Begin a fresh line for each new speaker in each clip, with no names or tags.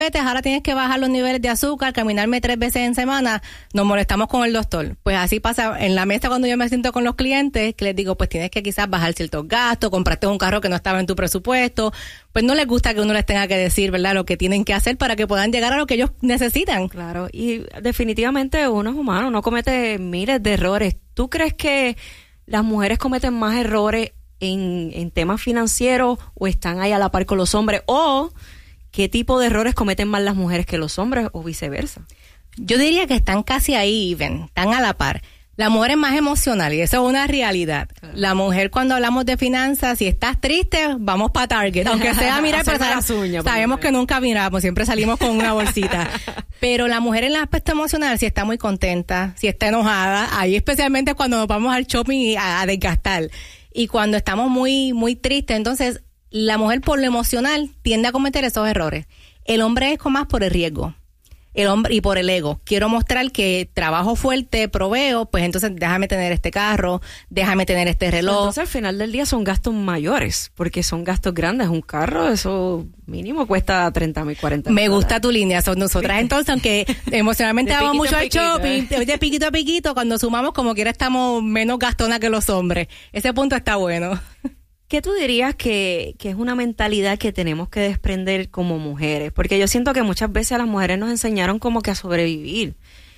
ahora tienes que bajar los niveles de azúcar, caminarme 3 veces en semana, nos molestamos con el doctor. Pues así pasa en la mesa cuando yo me siento con los clientes, que les digo, pues tienes que quizás bajar ciertos gastos, compraste un carro que no estaba en tu presupuesto, pues no les gusta que uno les tenga que decir, ¿verdad?, lo que tienen que hacer para que puedan llegar a lo que ellos necesitan.
Claro, y definitivamente uno es humano, uno comete miles de errores. ¿Tú crees que las mujeres cometen más errores en temas financieros o están ahí a la par con los hombres? ¿O qué tipo de errores cometen más las mujeres que los hombres o viceversa?
Yo diría que están casi ahí, están a la par. La mujer es más emocional y eso es una realidad. Claro. La mujer, cuando hablamos de finanzas, si estás triste, vamos para Target. Aunque sea mirar, pero sabemos que nunca miramos, siempre salimos con una bolsita. Pero la mujer en el aspecto emocional, si está muy contenta, si está enojada, ahí especialmente cuando nos vamos al shopping a desgastar. Y cuando estamos muy, muy tristes, entonces la mujer por lo emocional tiende a cometer esos errores. El hombre es más por el riesgo. El hombre y por el ego. Quiero mostrar que trabajo fuerte, proveo, pues entonces déjame tener este carro, déjame tener este reloj.
Entonces al final del día son gastos mayores, porque son gastos grandes. Un carro, eso mínimo cuesta 30,000, 40,000.
Me gusta tu línea. Son nosotras entonces, aunque emocionalmente vamos mucho al shopping, de piquito a piquito, cuando sumamos como quiera estamos menos gastonas que los hombres. Ese punto está bueno.
¿Qué tú dirías que es una mentalidad que tenemos que desprender como mujeres? Porque yo siento que muchas veces a las mujeres nos enseñaron como que a sobrevivir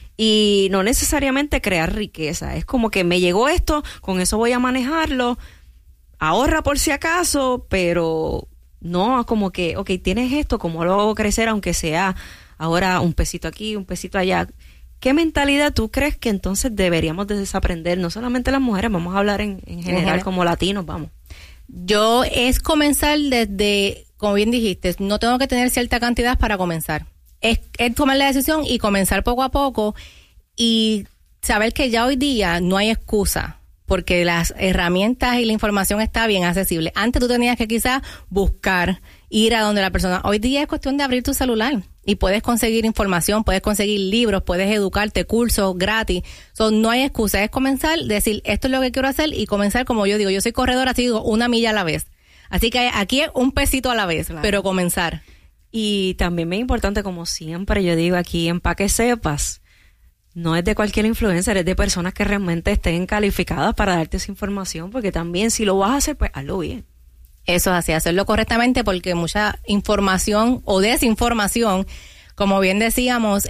y no necesariamente crear riqueza. Es como que me llegó esto, con eso voy a manejarlo, ahorra por si acaso, pero no como que, ok, tienes esto, ¿cómo lo hago crecer aunque sea ahora un pesito aquí, un pesito allá? ¿Qué mentalidad tú crees que entonces deberíamos de desaprender? No solamente las mujeres, vamos a hablar en general como latinos, vamos.
Yo es comenzar desde, como bien dijiste, no tengo que tener cierta cantidad para comenzar. Es tomar la decisión y comenzar poco a poco y saber que ya hoy día no hay excusa porque las herramientas y la información está bien accesible. Antes tú tenías que quizás buscar, ir a donde la persona. Hoy día es cuestión de abrir tu celular y puedes conseguir información, puedes conseguir libros, puedes educarte, cursos gratis. No hay excusa, es comenzar, decir esto es lo que quiero hacer y comenzar, como yo digo, yo soy corredora, así digo, 1 milla a la vez. Así que aquí es un pesito a la vez, claro. Pero comenzar.
Y también es importante, como siempre yo digo aquí en Pa' que Sepas, no es de cualquier influencer, es de personas que realmente estén calificadas para darte esa información, porque también si lo vas a hacer, pues hazlo bien.
Eso es así, hacerlo correctamente, porque mucha información o desinformación, como bien decíamos,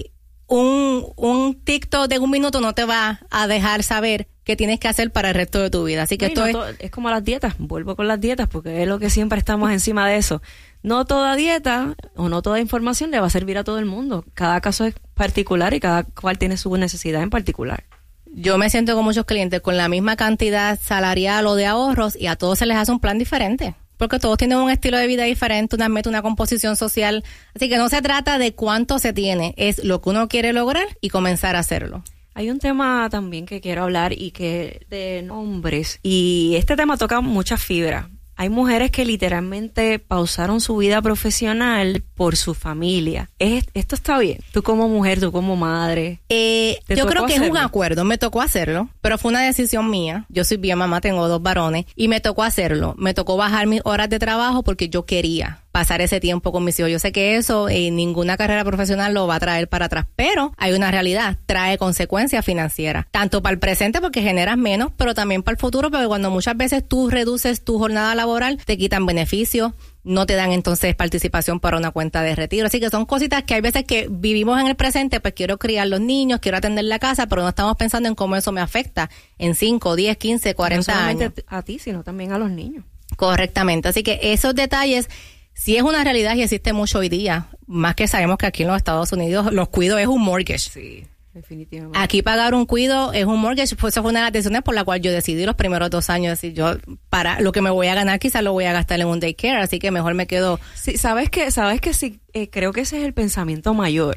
un TikTok de 1 minuto no te va a dejar saber qué tienes que hacer para el resto de tu vida. Así que
es como las dietas, vuelvo con las dietas, porque es lo que siempre estamos encima de eso. No toda dieta o no toda información le va a servir a todo el mundo. Cada caso es particular y cada cual tiene su necesidad en particular.
Yo me siento con muchos clientes con la misma cantidad salarial o de ahorros y a todos se les hace un plan diferente. Porque todos tienen un estilo de vida diferente, una meta, una composición social. Así que no se trata de cuánto se tiene, es lo que uno quiere lograr y comenzar a hacerlo.
Hay un tema también que quiero hablar y que de nombres. Y este tema toca mucha fibra. Hay mujeres que literalmente pausaron su vida profesional por su familia. ¿Esto está bien? Tú como mujer, tú como madre.
Yo creo que es un acuerdo. Me tocó hacerlo, pero fue una decisión mía. Yo soy bien mamá, tengo 2 varones y me tocó hacerlo. Me tocó bajar mis horas de trabajo porque yo quería pasar ese tiempo con mis hijos. Yo sé que eso ninguna carrera profesional lo va a traer para atrás, pero hay una realidad, trae consecuencias financieras, tanto para el presente porque generas menos, pero también para el futuro, porque cuando muchas veces tú reduces tu jornada laboral, te quitan beneficios, no te dan entonces participación para una cuenta de retiro. Así que son cositas que hay veces que vivimos en el presente, pues quiero criar los niños, quiero atender la casa, pero no estamos pensando en cómo eso me afecta en 5, 10, 15, 40 años. No solamente
a ti, sino también a los niños.
Correctamente. Así que esos detalles sí es una realidad y existe mucho hoy día. Más que sabemos que aquí en los Estados Unidos los cuidos es un mortgage.
Sí, definitivamente.
Aquí pagar un cuido es un mortgage. Pues eso fue una de las decisiones por la cual yo decidí los primeros 2 años. Decir, yo para lo que me voy a ganar quizás lo voy a gastar en un daycare, así que mejor me quedo.
Sí, sabes que sí, creo que ese es el pensamiento mayor.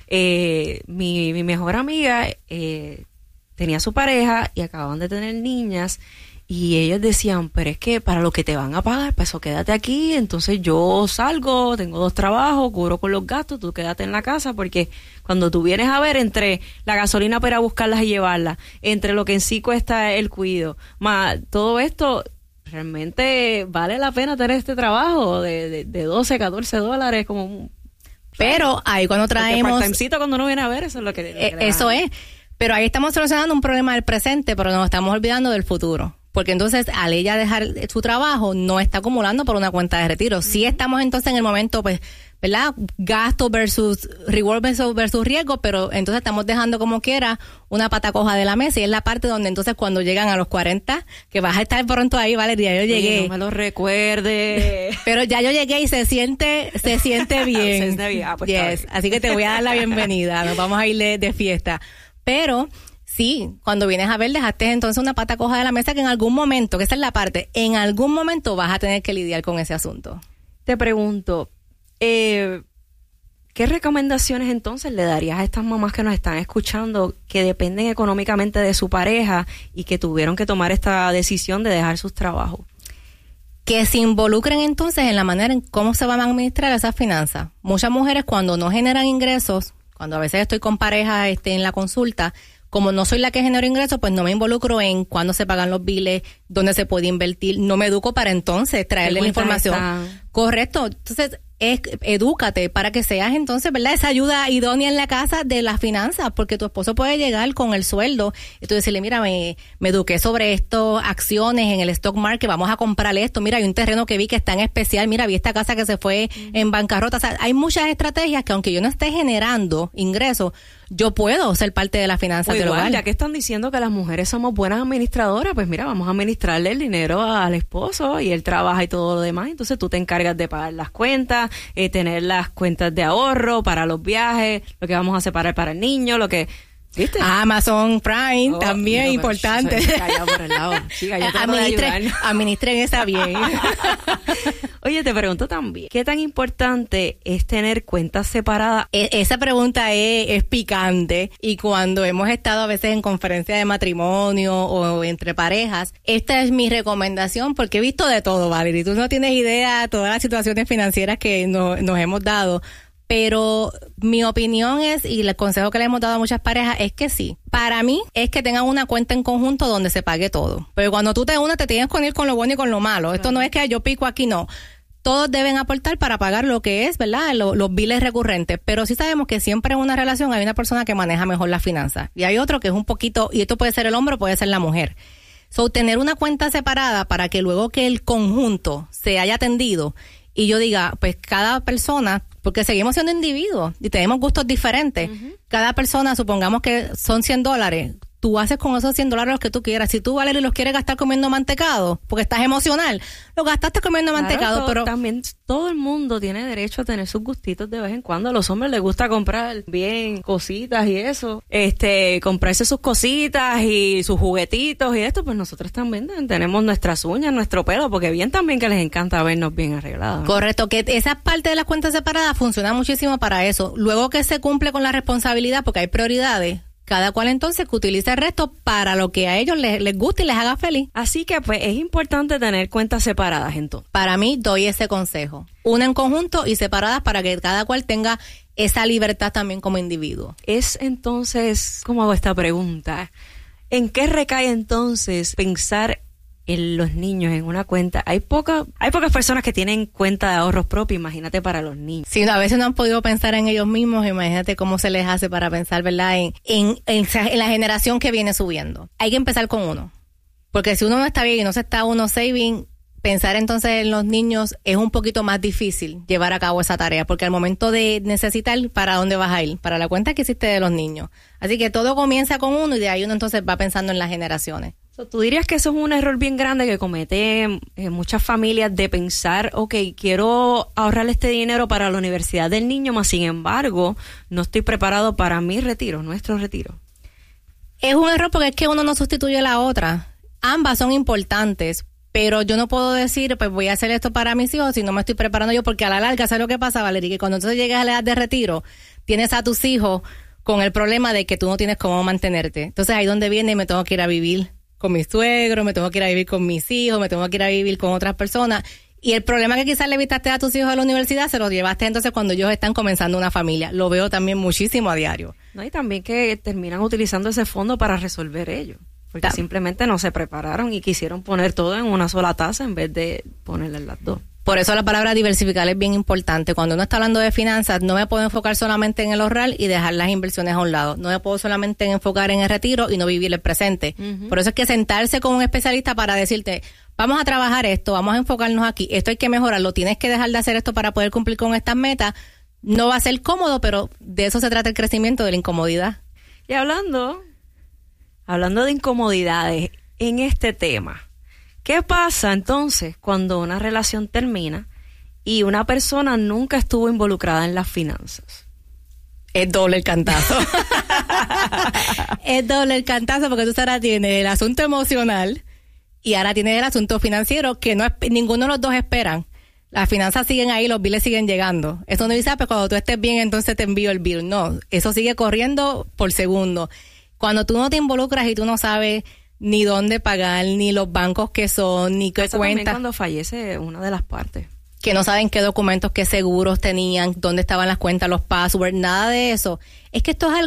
Mi mejor amiga tenía su pareja y acababan de tener niñas. Y ellos decían, pero es que para lo que te van a pagar, pues eso quédate aquí, entonces yo salgo, tengo 2 trabajos, cubro con los gastos, tú quédate en la casa, porque cuando tú vienes a ver entre la gasolina para buscarlas y llevarlas, entre lo que en sí cuesta el cuido, más todo esto, realmente vale la pena tener este trabajo de $12, $14, como
Pero ahí cuando traemos...
part-timecito cuando uno viene a ver, eso es lo que
eso es. Pero ahí estamos solucionando un problema del presente, pero nos estamos olvidando del futuro. Porque entonces, al ella dejar su trabajo, no está acumulando por una cuenta de retiro. Sí estamos entonces en el momento, pues, ¿verdad? Gasto versus reward versus riesgo, pero entonces estamos dejando como quiera una pata coja de la mesa, y es la parte donde entonces cuando llegan a los 40, que vas a estar pronto ahí, Valeria, yo llegué.
No me lo recuerde.
Pero ya yo llegué y se siente bien.
Se siente bien.
Pues yes. Así que te voy a dar la bienvenida. Nos vamos a ir de fiesta. Pero sí, cuando vienes a ver, dejaste entonces una pata coja de la mesa que en algún momento, que esa es la parte, en algún momento vas a tener que lidiar con ese asunto.
Te pregunto, ¿qué recomendaciones entonces le darías a estas mamás que nos están escuchando, que dependen económicamente de su pareja y que tuvieron que tomar esta decisión de dejar sus trabajos?
Que se involucren entonces en la manera en cómo se van a administrar esas finanzas. Muchas mujeres, cuando no generan ingresos, cuando a veces estoy con pareja en la consulta, como no soy la que genero ingresos, pues no me involucro en cuándo se pagan los biles, dónde se puede invertir, no me educo para entonces traerle la información. Correcto. Entonces, edúcate para que seas entonces, ¿verdad? Esa ayuda idónea en la casa de las finanzas, porque tu esposo puede llegar con el sueldo y tú decirle, mira, me eduqué sobre esto, acciones en el stock market, vamos a comprarle esto, mira, hay un terreno que vi que está en especial, mira, vi esta casa que se fue en bancarrota. O sea, hay muchas estrategias que aunque yo no esté generando ingresos, yo puedo ser parte de las finanzas del hogar.
Ya que están diciendo que las mujeres somos buenas administradoras, pues mira, vamos a administrarle el dinero al esposo y él trabaja y todo lo demás. Entonces tú te encargas de pagar las cuentas, tener las cuentas de ahorro para los viajes, lo que vamos a separar para el niño, lo que... ¿Viste?
Amazon Prime también importante.
Por el lado. Chica,
administren esa bien.
Oye, te pregunto también, ¿qué tan importante es tener cuentas separadas?
Esa pregunta es picante, y cuando hemos estado a veces en conferencias de matrimonio o entre parejas, esta es mi recomendación, porque he visto de todo, Valerie. Tú no tienes idea de todas las situaciones financieras que nos hemos dado. Pero mi opinión es, y el consejo que le hemos dado a muchas parejas es que sí. Para mí es que tengan una cuenta en conjunto donde se pague todo. Pero cuando tú te unes, te tienes que unir con lo bueno y con lo malo. Claro. Esto no es que yo pico aquí, no. Todos deben aportar para pagar lo que es, ¿verdad? Los biles recurrentes. Pero sí sabemos que siempre en una relación hay una persona que maneja mejor las finanzas. Y hay otro que es un poquito, y esto puede ser el hombre o puede ser la mujer. So, tener una cuenta separada para que luego que el conjunto se haya atendido y yo diga, pues cada persona, porque seguimos siendo individuos y tenemos gustos diferentes. Cada persona, supongamos que son $100, tú haces con esos $100 lo que tú quieras. Si tú, Valeria, los quieres gastar comiendo mantecado, porque estás emocional, lo gastaste comiendo mantecado, pero...
También todo el mundo tiene derecho a tener sus gustitos de vez en cuando. A los hombres les gusta comprar bien cositas y eso. Comprarse sus cositas y sus juguetitos y esto, pues nosotros también tenemos nuestras uñas, nuestro pelo, porque bien también que les encanta vernos bien arreglados.
Correcto, que esa parte de las cuentas separadas funciona muchísimo para eso. Luego que se cumple con la responsabilidad, porque hay prioridades, cada cual entonces que utilice el resto para lo que a ellos les guste y les haga feliz.
Así que pues es importante tener cuentas separadas entonces.
Para mí doy ese consejo. Una en conjunto y separadas para que cada cual tenga esa libertad también como individuo.
Es entonces, ¿cómo hago esta pregunta? ¿En qué recae entonces pensar en los niños en una cuenta? Hay pocas personas que tienen cuenta de ahorros propios, imagínate para los niños.
Sí, a veces no han podido pensar en ellos mismos, imagínate cómo se les hace para pensar, ¿verdad? En la generación que viene subiendo. Hay que empezar con uno, porque si uno no está bien y no se está uno saving, pensar entonces en los niños es un poquito más difícil llevar a cabo esa tarea, porque al momento de necesitar, ¿para dónde vas a ir? Para la cuenta que hiciste de los niños. Así que todo comienza con uno y de ahí uno entonces va pensando en las generaciones.
¿Tú dirías que eso es un error bien grande que cometen muchas familias de pensar, quiero ahorrar este dinero para la universidad del niño, mas sin embargo, no estoy preparado para mi retiro, nuestro retiro?
Es un error porque es que uno no sustituye a la otra. Ambas son importantes, pero yo no puedo decir, pues voy a hacer esto para mis hijos si no me estoy preparando yo, porque a la larga, ¿sabes lo que pasa, Valeria? Que cuando entonces llegas a la edad de retiro, tienes a tus hijos con el problema de que tú no tienes cómo mantenerte. Entonces ahí donde viene y me tengo que ir a vivir con mis suegros, me tengo que ir a vivir con mis hijos, me tengo que ir a vivir con otras personas. Y el problema que quizás le evitaste a tus hijos a la universidad, se los llevaste entonces cuando ellos están comenzando una familia. Lo veo también muchísimo a diario.
No, y también que terminan utilizando ese fondo para resolver ello. Porque simplemente no se prepararon y quisieron poner todo en una sola taza en vez de ponerle las dos.
Por eso la palabra diversificar es bien importante. Cuando uno está hablando de finanzas, no me puedo enfocar solamente en el ahorrar y dejar las inversiones a un lado. No me puedo solamente enfocar en el retiro y no vivir el presente. Uh-huh. Por eso es que sentarse con un especialista para decirte, vamos a trabajar esto, vamos a enfocarnos aquí, esto hay que mejorarlo, tienes que dejar de hacer esto para poder cumplir con estas metas. No va a ser cómodo, pero de eso se trata el crecimiento, de la incomodidad.
Y hablando de incomodidades en este tema, ¿qué pasa entonces cuando una relación termina y una persona nunca estuvo involucrada en las finanzas?
Es doble el cantazo. Es doble el cantazo porque tú ahora tienes el asunto emocional y ahora tienes el asunto financiero que no ninguno de los dos esperan. Las finanzas siguen ahí, los biles siguen llegando. Eso no dice, pues cuando tú estés bien, entonces te envío el bill. No, eso sigue corriendo por segundo. Cuando tú no te involucras y tú no sabes ni dónde pagar, ni los bancos que son, ni qué cuentas.
Cuando fallece una de las partes.
Que no saben qué documentos, qué seguros tenían, dónde estaban las cuentas, los passwords, nada de eso. Es que esto es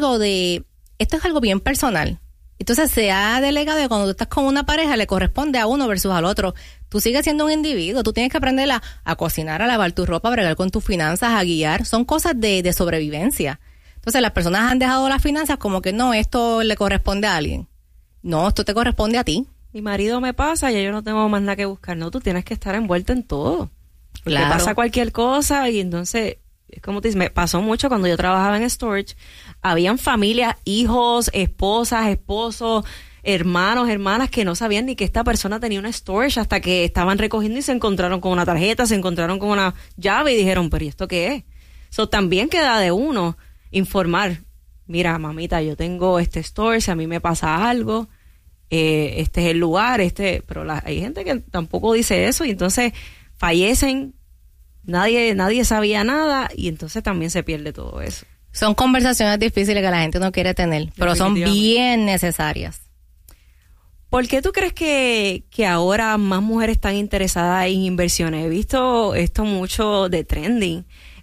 algo bien personal. Entonces se ha delegado de cuando tú estás con una pareja le corresponde a uno versus al otro. Tú sigues siendo un individuo, tú tienes que aprender a cocinar, a lavar tu ropa, a bregar con tus finanzas, a guiar. Son cosas de sobrevivencia. Entonces las personas han dejado las finanzas como que no, esto le corresponde a alguien. No, esto te corresponde a ti.
Mi marido me pasa y yo no tengo más nada que buscar. No, tú tienes que estar envuelta en todo. Porque
Claro.
pasa cualquier cosa y entonces, es como te dices, me pasó mucho cuando yo trabajaba en storage. Habían familias, hijos, esposas, esposos, hermanos, hermanas que no sabían ni que esta persona tenía una storage hasta que estaban recogiendo y se encontraron con una tarjeta, se encontraron con una llave y dijeron, pero ¿y esto qué es? So, también queda de uno informar, mira, mamita, yo tengo este storage, a mí me pasa algo, este es el lugar, pero hay gente que tampoco dice eso y entonces fallecen, nadie sabía nada y entonces también se pierde todo eso.
Son conversaciones difíciles que la gente no quiere tener, pero son bien necesarias.
¿Por qué tú crees que ahora más mujeres están interesadas en inversiones? He visto esto mucho de trending.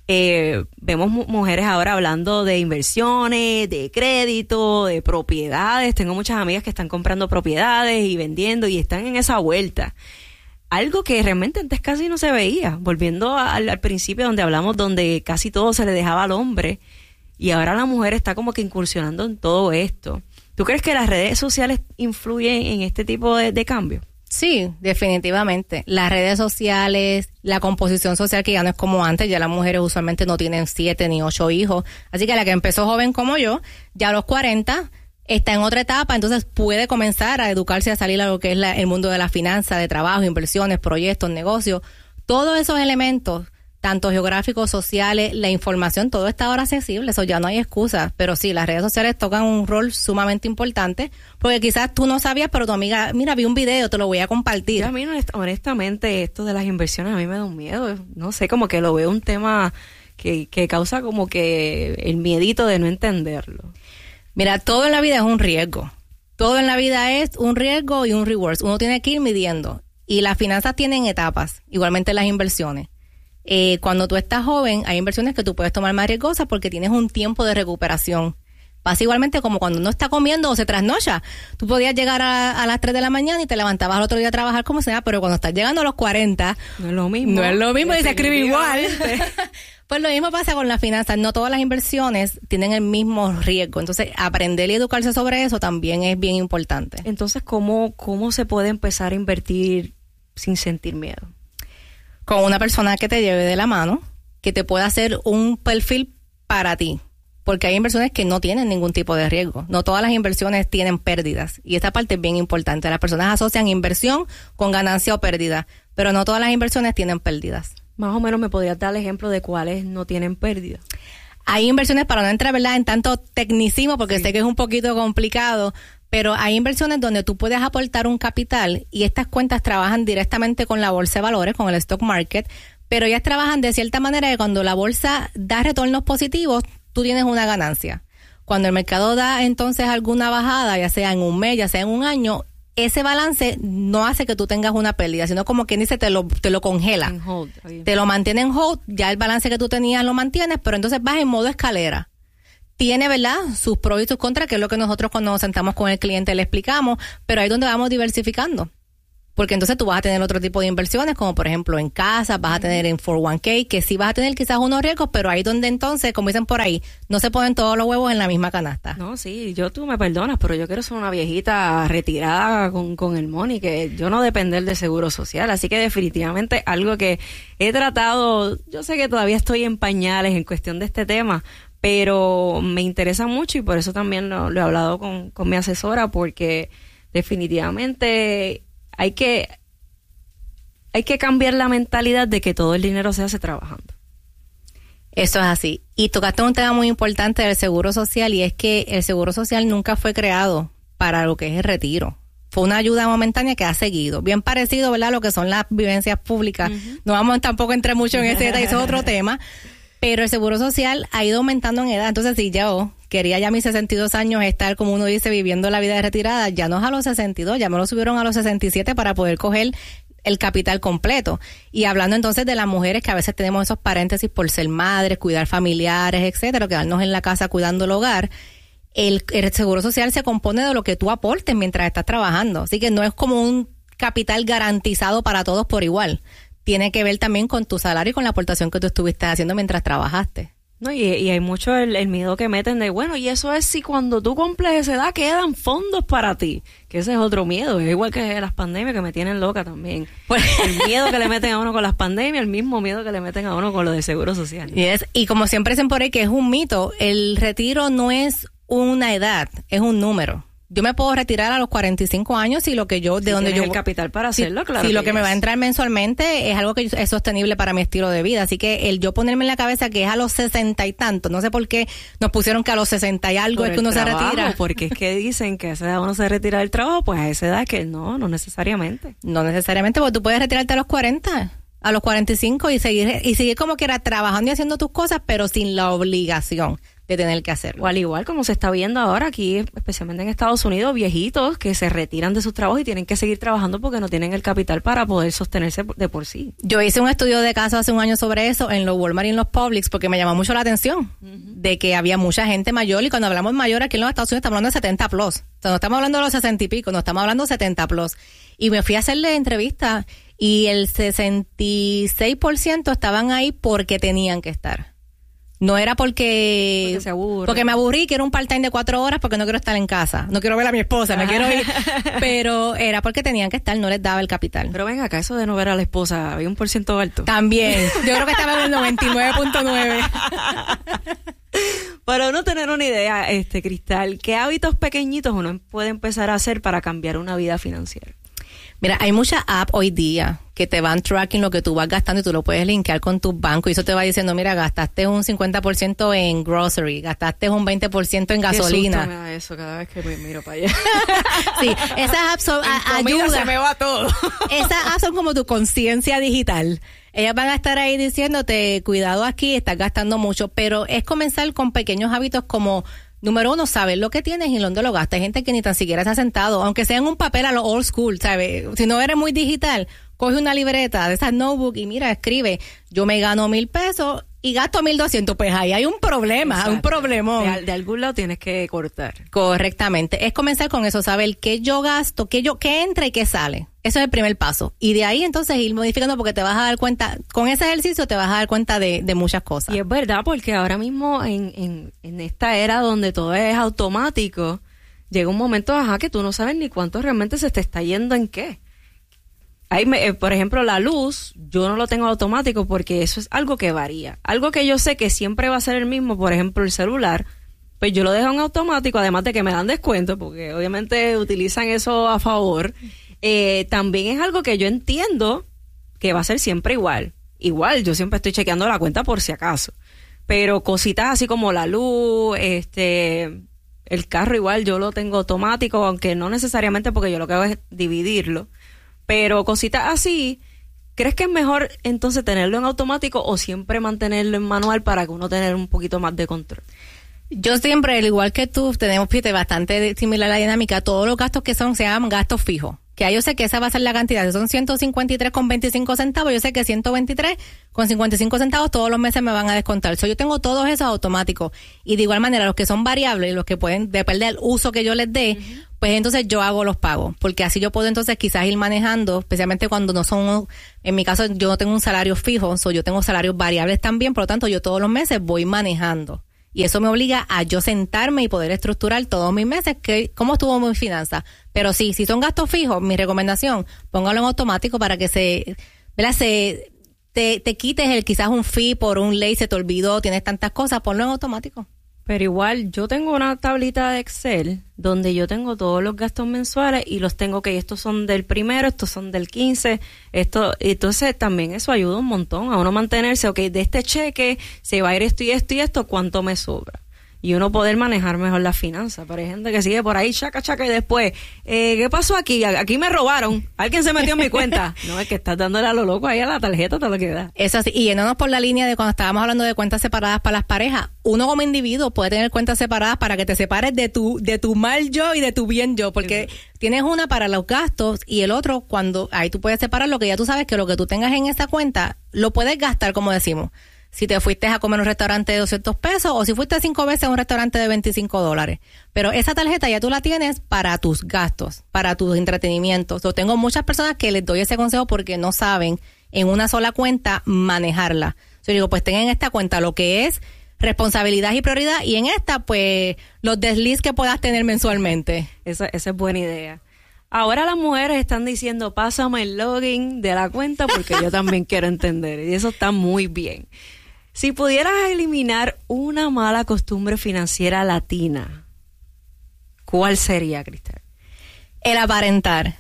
Vemos mujeres ahora hablando de inversiones, de crédito, de propiedades. Tengo muchas amigas que están comprando propiedades y vendiendo y están en esa vuelta. Algo que realmente antes casi no se veía. Volviendo al principio donde hablamos, donde casi todo se le dejaba al hombre y ahora la mujer está como que incursionando en todo esto. ¿Tú crees que las redes sociales influyen en este tipo de cambio?
Sí, definitivamente. Las redes sociales, la composición social que ya no es como antes, ya las mujeres usualmente no tienen 7 ni 8 hijos. Así que la que empezó joven como yo, ya a los 40, está en otra etapa, entonces puede comenzar a educarse, a salir a lo que es el mundo de la finanza, de trabajo, inversiones, proyectos, negocios. Todos esos elementos, tanto geográficos, sociales, la información, todo está ahora accesible, eso ya no hay excusas. Pero sí, las redes sociales tocan un rol sumamente importante, porque quizás tú no sabías, pero tu amiga, mira, vi un video, te lo voy a compartir.
Yo a mí, honestamente, esto de las inversiones a mí me da un miedo. No sé, como que lo veo un tema que causa como que el miedito de no entenderlo.
Mira, todo en la vida es un riesgo. Todo en la vida es un riesgo y un reward. Uno tiene que ir midiendo. Y las finanzas tienen etapas, igualmente las inversiones. Cuando tú estás joven, hay inversiones que tú puedes tomar más riesgosas porque tienes un tiempo de recuperación. Pasa igualmente como cuando uno está comiendo o se trasnocha. Tú podías llegar a las 3 de la mañana y te levantabas al otro día a trabajar como sea, pero cuando estás llegando a los 40...
No es lo mismo.
No es lo mismo y se escribe igual. Pues lo mismo pasa con las finanzas. No todas las inversiones tienen el mismo riesgo. Entonces, aprender y educarse sobre eso también es bien importante.
Entonces, ¿cómo se puede empezar a invertir sin sentir miedo?
Con una persona que te lleve de la mano, que te pueda hacer un perfil para ti. Porque hay inversiones que no tienen ningún tipo de riesgo. No todas las inversiones tienen pérdidas. Y esta parte es bien importante. Las personas asocian inversión con ganancia o pérdida, pero no todas las inversiones tienen pérdidas.
Más o menos me podrías dar el ejemplo de cuáles no tienen pérdida.
Hay inversiones, para no entrar, ¿verdad?, en tanto tecnicismo, porque
sí,
sé que es un poquito complicado, pero hay inversiones donde tú puedes aportar un capital y estas cuentas trabajan directamente con la bolsa de valores, con el stock market, pero ellas trabajan de cierta manera que cuando la bolsa da retornos positivos, tú tienes una ganancia. Cuando el mercado da entonces alguna bajada, ya sea en un mes, ya sea en un año, ese balance no hace que tú tengas una pérdida, sino como quien dice, te lo congela.
En hold,
te lo mantiene en hold, ya el balance que tú tenías lo mantienes, pero entonces vas en modo escalera. Tiene, ¿verdad?, sus pros y sus contras, que es lo que nosotros cuando nos sentamos con el cliente le explicamos, pero ahí es donde vamos diversificando. porque entonces tú vas a tener otro tipo de inversiones, como por ejemplo en casa, vas a tener en 401k, que sí vas a tener quizás unos riesgos, pero ahí donde entonces, como dicen por ahí, no se ponen todos los huevos en la misma canasta.
No, sí, tú me perdonas, pero yo quiero ser una viejita retirada con el money, que yo no depender del seguro social, así que definitivamente algo que he tratado, yo sé que todavía estoy en pañales en cuestión de este tema, pero me interesa mucho y por eso también lo he hablado con mi asesora, porque definitivamente hay que cambiar la mentalidad de que todo el dinero se hace trabajando.
Eso es así. Y tocaste un tema muy importante del seguro social, y es que el seguro social nunca fue creado para lo que es el retiro. Fue una ayuda momentánea que ha seguido. Bien parecido, ¿verdad?, a lo que son las vivencias públicas. Uh-huh. No vamos tampoco a entrar mucho en ese detalle, eso es otro tema. Pero el seguro social ha ido aumentando en edad. Entonces, si yo quería ya a mis 62 años estar, como uno dice, viviendo la vida de retirada, ya no es a los 62, ya me lo subieron a los 67 para poder coger el capital completo. Y hablando entonces de las mujeres que a veces tenemos esos paréntesis por ser madres, cuidar familiares, etcétera, quedarnos en la casa cuidando el hogar, el seguro social se compone de lo que tú aportes mientras estás trabajando. Así que no es como un capital garantizado para todos por igual. Tiene que ver también con tu salario y con la aportación que tú estuviste haciendo mientras trabajaste.
No, y hay mucho el miedo que meten de, bueno, y eso es si cuando tú cumples esa edad quedan fondos para ti, que ese es otro miedo, es igual que las pandemias que me tienen loca también. El miedo que le meten a uno con las pandemias, el mismo miedo que le meten a uno con lo del seguro social.
Y como siempre dicen por ahí que es un mito, el retiro no es una edad, es un número. Yo me puedo retirar a los 45 años y lo que yo, de donde yo...
el capital para hacerlo, claro.
Si lo que me va a entrar mensualmente es algo que es sostenible para mi estilo de vida. Así que el yo ponerme en la cabeza que es a los 60 y tanto, no sé por qué nos pusieron que a los 60 y algo es que uno se retira.
Porque es que dicen que a esa edad uno se retira del trabajo, pues a esa edad que no necesariamente.
No necesariamente, porque tú puedes retirarte a los 40, a los 45 y seguir como quiera trabajando y haciendo tus cosas, pero sin la obligación de tener que hacerlo.
O al igual como se está viendo ahora aquí, especialmente en Estados Unidos, viejitos que se retiran de sus trabajos y tienen que seguir trabajando porque no tienen el capital para poder sostenerse de por sí.
Yo hice un estudio de caso hace un año sobre eso en los Walmart y en los Publix porque me llamó mucho la atención de que había mucha gente mayor, y cuando hablamos mayor aquí en los Estados Unidos estamos hablando de 70 plus. O sea, no estamos hablando de los 60 y pico, no estamos hablando de 70 plus. Y me fui a hacerle entrevistas y el 66% estaban ahí porque tenían que estar. No era porque me aburrí, quiero un part-time de 4 horas porque no quiero estar en casa, no quiero ver a mi esposa, me quiero ir, pero era porque tenían que estar, no les daba el capital.
Pero ven acá, eso de no ver a la esposa, había un % alto.
También, yo creo que estaba en el 99.9.
Para uno tener una idea, Cristal, ¿qué hábitos pequeñitos uno puede empezar a hacer para cambiar una vida financiera?
Mira, hay muchas apps hoy día que te van tracking lo que tú vas gastando y tú lo puedes linkear con tu banco y eso te va diciendo, mira, gastaste un 50% en grocery, gastaste un 20% en gasolina.
Qué susto me da eso cada vez que me miro para allá.
Sí, esas apps son ayuda.
Se me va todo.
Esas apps son como tu conciencia digital. Ellas van a estar ahí diciéndote, cuidado aquí, estás gastando mucho, pero es comenzar con pequeños hábitos como... Número 1, saber lo que tienes y dónde lo gastas. Hay gente que ni tan siquiera se ha sentado, aunque sea en un papel a lo old school, ¿sabes? Si no eres muy digital, coge una libreta de esas notebook y mira, escribe, yo me gano $1,000 y gasto 1,200, pues ahí hay un problema, exacto, un problemón.
De algún lado tienes que cortar.
Correctamente. Es comenzar con eso, saber qué yo gasto, qué entra y qué sale. Eso es el primer paso. Y de ahí entonces ir modificando porque te vas a dar cuenta, con ese ejercicio te vas a dar cuenta de muchas cosas.
Y es verdad, porque ahora mismo en esta era donde todo es automático, llega un momento, que tú no sabes ni cuánto realmente se te está yendo en qué. Por ejemplo, la luz, yo no lo tengo automático porque eso es algo que varía. Algo que yo sé que siempre va a ser el mismo, por ejemplo, el celular, pues yo lo dejo en automático, además de que me dan descuento, porque obviamente utilizan eso a favor. También es algo que yo entiendo que va a ser siempre igual. Igual, yo siempre estoy chequeando la cuenta por si acaso. Pero cositas así como la luz, el carro igual yo lo tengo automático, aunque no necesariamente porque yo lo que hago es dividirlo. Pero cositas así, ¿crees que es mejor entonces tenerlo en automático o siempre mantenerlo en manual para que uno tenga un poquito más de control?
Yo siempre, al igual que tú, tenemos bastante similar a la dinámica. Todos los gastos que se llaman gastos fijos. Que yo sé que esa va a ser la cantidad. Si son 153,25 centavos, yo sé que 123,55 centavos todos los meses me van a descontar. Yo tengo todos esos automáticos. Y de igual manera, los que son variables, los que pueden depender del uso que yo les dé, pues entonces yo hago los pagos, porque así yo puedo entonces quizás ir manejando, especialmente cuando no son, en mi caso yo no tengo un salario fijo, yo tengo salarios variables también, por lo tanto yo todos los meses voy manejando. Y eso me obliga a yo sentarme y poder estructurar todos mis meses cómo estuvo mi finanza. Pero sí, si son gastos fijos, mi recomendación, póngalo en automático para que te quites quizás un fee por un ley, se te olvidó, tienes tantas cosas, ponlo en automático.
Pero igual, yo tengo una tablita de Excel donde yo tengo todos los gastos mensuales y los tengo que estos son del primero, estos son del 15, entonces también eso ayuda un montón a uno mantenerse, de este cheque se va a ir esto y esto y esto, ¿cuánto me sobra? Y uno poder manejar mejor las finanzas. Pero hay gente que sigue por ahí, chaca, y después, ¿qué pasó aquí? Aquí me robaron. Alguien se metió en mi cuenta. No, es que estás dándole a lo loco ahí a la tarjeta todo lo que da.
Eso sí, y yéndonos por la línea de cuando estábamos hablando de cuentas separadas para las parejas, uno como individuo puede tener cuentas separadas para que te separes de tu mal yo y de tu bien yo, porque tienes una para los gastos y el otro cuando ahí tú puedes separar lo que ya tú sabes que lo que tú tengas en esa cuenta lo puedes gastar, como decimos. Si te fuiste a comer en un restaurante de $200 o si fuiste 5 veces a un restaurante de $25. Pero esa tarjeta ya tú la tienes para tus gastos, para tus entretenimientos. Yo tengo muchas personas que les doy ese consejo porque no saben en una sola cuenta manejarla. Yo digo, pues tengan en esta cuenta lo que es responsabilidad y prioridad y en esta, pues, los desliz que puedas tener mensualmente.
Esa es buena idea. Ahora las mujeres están diciendo, pásame el login de la cuenta porque yo también quiero entender. Y eso está muy bien. Si pudieras eliminar una mala costumbre financiera latina, ¿cuál sería, Cristal?
El aparentar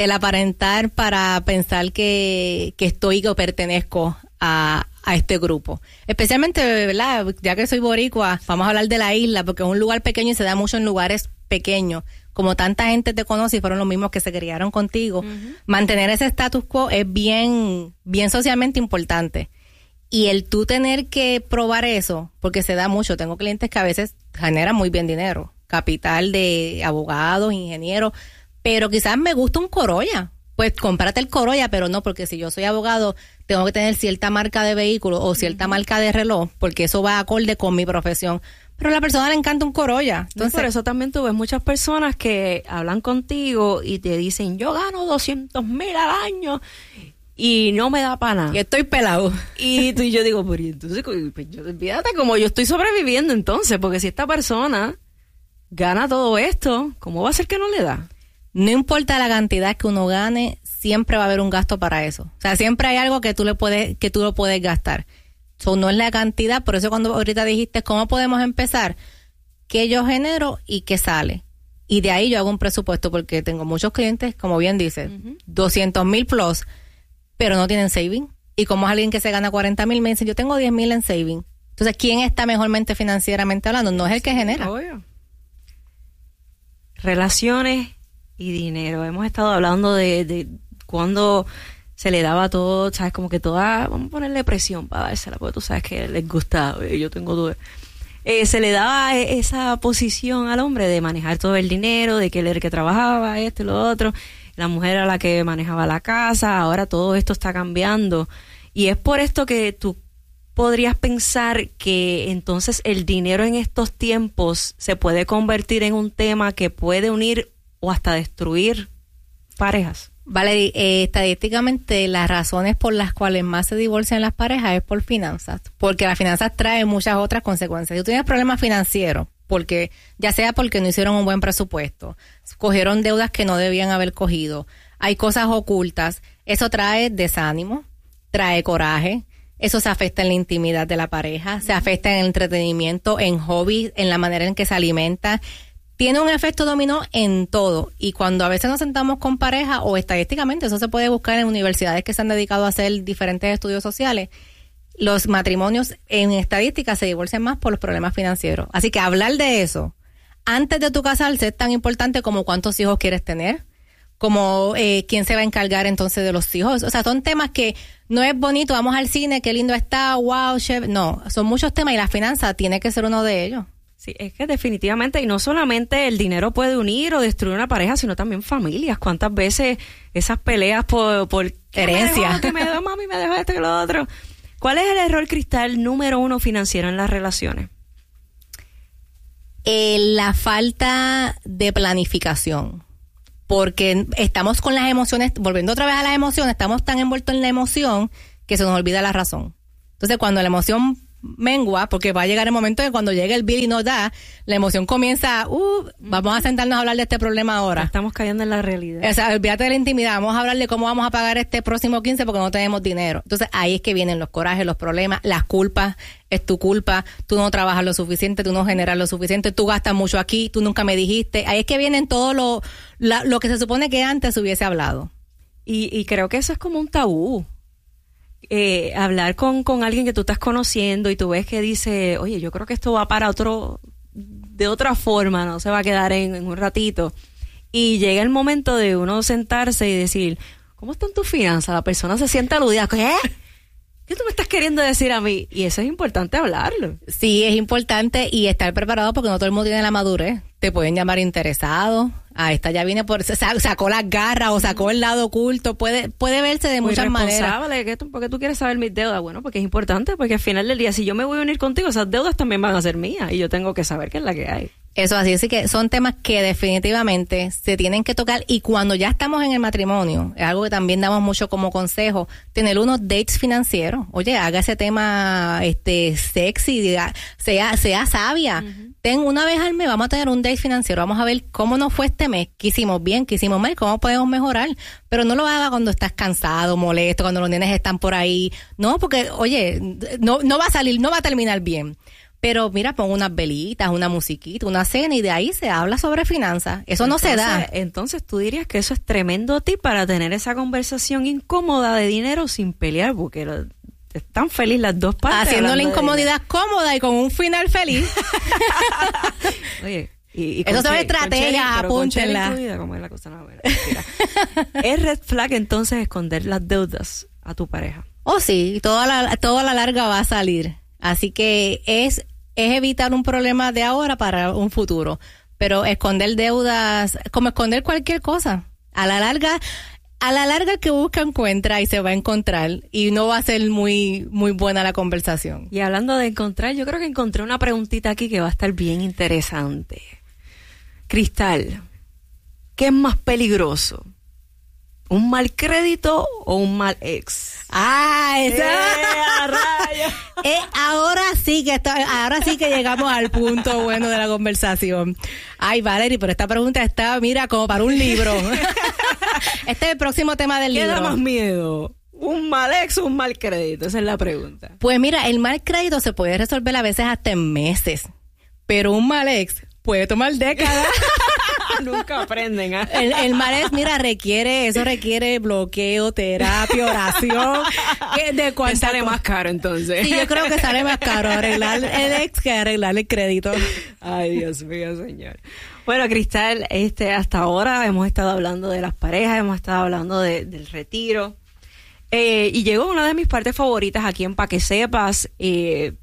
para pensar que estoy o pertenezco a este grupo. Especialmente, ¿verdad? Ya que soy boricua, vamos a hablar de la isla, porque es un lugar pequeño y se da mucho en lugares pequeños. Como tanta gente te conoce y fueron los mismos que se criaron contigo, mantener ese status quo es bien, bien socialmente importante. Y el tú tener que probar eso, porque se da mucho, tengo clientes que a veces generan muy bien dinero, capital de abogados, ingenieros, pero quizás me gusta un Corolla, pues cómprate el Corolla, pero no, porque si yo soy abogado, tengo que tener cierta marca de vehículo o cierta marca de reloj, porque eso va acorde con mi profesión. Pero a la persona le encanta un Corolla. Entonces,
por eso también tú ves muchas personas que hablan contigo y te dicen, yo gano 200,000 al año y no me da para nada.
Y estoy pelado.
Y yo digo, pero entonces, pues, olvídate como yo estoy sobreviviendo entonces, porque si esta persona gana todo esto, ¿cómo va a ser que no le da?
No importa la cantidad que uno gane, siempre va a haber un gasto para eso. O sea, siempre hay algo que tú lo puedes gastar. No es la cantidad, por eso cuando ahorita dijiste, ¿cómo podemos empezar? ¿Qué yo genero y qué sale? Y de ahí yo hago un presupuesto, porque tengo muchos clientes, como bien dices, 200,000 plus, pero no tienen saving. Y como es alguien que se gana 40,000, me dicen, yo tengo 10,000 en saving. Entonces, ¿quién está mejormente financieramente hablando? No es el que genera.
Obvio. Relaciones y dinero. Hemos estado hablando de cuando se le daba todo, sabes, como que toda, vamos a ponerle presión para dársela, porque tú sabes que les gusta, yo tengo dudas. Se le daba esa posición al hombre de manejar todo el dinero, de que él era el que trabajaba, esto y lo otro. La mujer era la que manejaba la casa, ahora todo esto está cambiando. Y es por esto que tú podrías pensar que entonces el dinero en estos tiempos se puede convertir en un tema que puede unir o hasta destruir parejas.
Valerie, estadísticamente las razones por las cuales más se divorcian las parejas es por finanzas, porque las finanzas traen muchas otras consecuencias. Si tú tienes problemas financieros, porque ya sea porque no hicieron un buen presupuesto, cogieron deudas que no debían haber cogido, hay cosas ocultas, eso trae desánimo, trae coraje, eso se afecta en la intimidad de la pareja, se afecta en el entretenimiento, en hobbies, en la manera en que se alimenta. Tiene un efecto dominó en todo, y cuando a veces nos sentamos con pareja, o estadísticamente, eso se puede buscar en universidades que se han dedicado a hacer diferentes estudios sociales, los matrimonios en estadística se divorcian más por los problemas financieros. Así que hablar de eso antes de tu casarse es tan importante como cuántos hijos quieres tener, como quién se va a encargar entonces de los hijos. O sea, son temas que no es bonito, vamos al cine, qué lindo está, wow, chef. No, son muchos temas y la finanza tiene que ser uno de ellos.
Sí, es que definitivamente, y no solamente el dinero puede unir o destruir una pareja, sino también familias. ¿Cuántas veces esas peleas por
herencia?
Que me dejó mami, me dejó esto y lo otro. ¿Cuál es el error, Cristal, número 1 financiero en las relaciones?
La falta de planificación. Porque estamos con las emociones, volviendo otra vez a las emociones, estamos tan envueltos en la emoción que se nos olvida la razón. Entonces, cuando la emoción mengua, porque va a llegar el momento de cuando llegue el bill y nos da, la emoción comienza, vamos a sentarnos a hablar de este problema ahora.
Estamos cayendo en la realidad.
O sea, olvídate de la intimidad, vamos a hablar de cómo vamos a pagar este próximo 15 porque no tenemos dinero. Entonces, ahí es que vienen los corajes, los problemas, las culpas, es tu culpa, tú no trabajas lo suficiente, tú no generas lo suficiente, tú gastas mucho aquí, tú nunca me dijiste. Ahí es que vienen todo lo que se supone que antes hubiese hablado.
Y creo que eso es como un tabú. Hablar con alguien que tú estás conociendo y tú ves que dice, oye, yo creo que esto va para de otra forma, no se va a quedar en un ratito. Y llega el momento de uno sentarse y decir, ¿cómo están tus finanzas? La persona se siente aludida. ¿Qué? ¿Qué tú me estás queriendo decir a mí? Y eso es importante hablarlo.
Sí, es importante y estar preparado porque no todo el mundo tiene la madurez. Te pueden llamar interesado. Esta ya viene sacó las garras o sacó el lado oculto. Puede verse de muchas maneras.
¿Por qué tú quieres saber mis deudas? Bueno, porque es importante, porque al final del día, si yo me voy a unir contigo, esas deudas también van a ser mías y yo tengo que saber qué es la que hay.
Eso así que son temas que definitivamente se tienen que tocar y cuando ya estamos en el matrimonio, es algo que también damos mucho como consejo, tener unos dates financieros. Oye, haga ese tema sexy, sea sabia. Una vez al mes vamos a tener un date financiero, vamos a ver cómo nos fue este mes, qué hicimos bien, qué hicimos mal, cómo podemos mejorar, pero no lo haga cuando estás cansado, molesto, cuando los nenes están por ahí, no, porque oye, no va a salir, no va a terminar bien. Pero mira, pon unas velitas, una musiquita, una cena y de ahí se habla sobre finanzas. Eso no se da.
Entonces tú dirías que eso es tremendo tip para tener esa conversación incómoda de dinero sin pelear, porque están felices las dos partes.
Haciendo la incomodidad cómoda y con un final feliz.
Oye,
eso son estrategias, apúntenla.
¿Cómo es la cosa? No, bueno, ¿es red flag entonces esconder las deudas a tu pareja?
Oh sí, toda la larga va a salir. Así que es evitar un problema de ahora para un futuro. Pero esconder deudas, como esconder cualquier cosa, a la larga que busca encuentra y se va a encontrar y no va a ser muy muy buena la conversación.
Y hablando de encontrar, yo creo que encontré una preguntita aquí que va a estar bien interesante. Cristal, ¿qué es más peligroso? ¿Un mal crédito o un mal ex?
Ahora sí que llegamos al punto bueno de la conversación. Ay, Valerie, pero esta pregunta está, mira, como para un libro. Este es el próximo tema del libro.
¿Qué da más miedo? ¿Un mal ex o un mal crédito? Esa es la pregunta.
Pues mira, el mal crédito se puede resolver a veces hasta en meses, pero un mal ex puede tomar décadas.
Nunca aprenden.
El mal ex, mira, requiere bloqueo, terapia, oración.
¿De cuánto sale más caro entonces?
Sí, yo creo que sale más caro arreglar el ex que arreglar el crédito.
Ay, Dios mío, señor. Bueno, Cristal, hasta ahora hemos estado hablando de las parejas, hemos estado hablando del retiro. Y llegó una de mis partes favoritas aquí en Pa' que sepas, que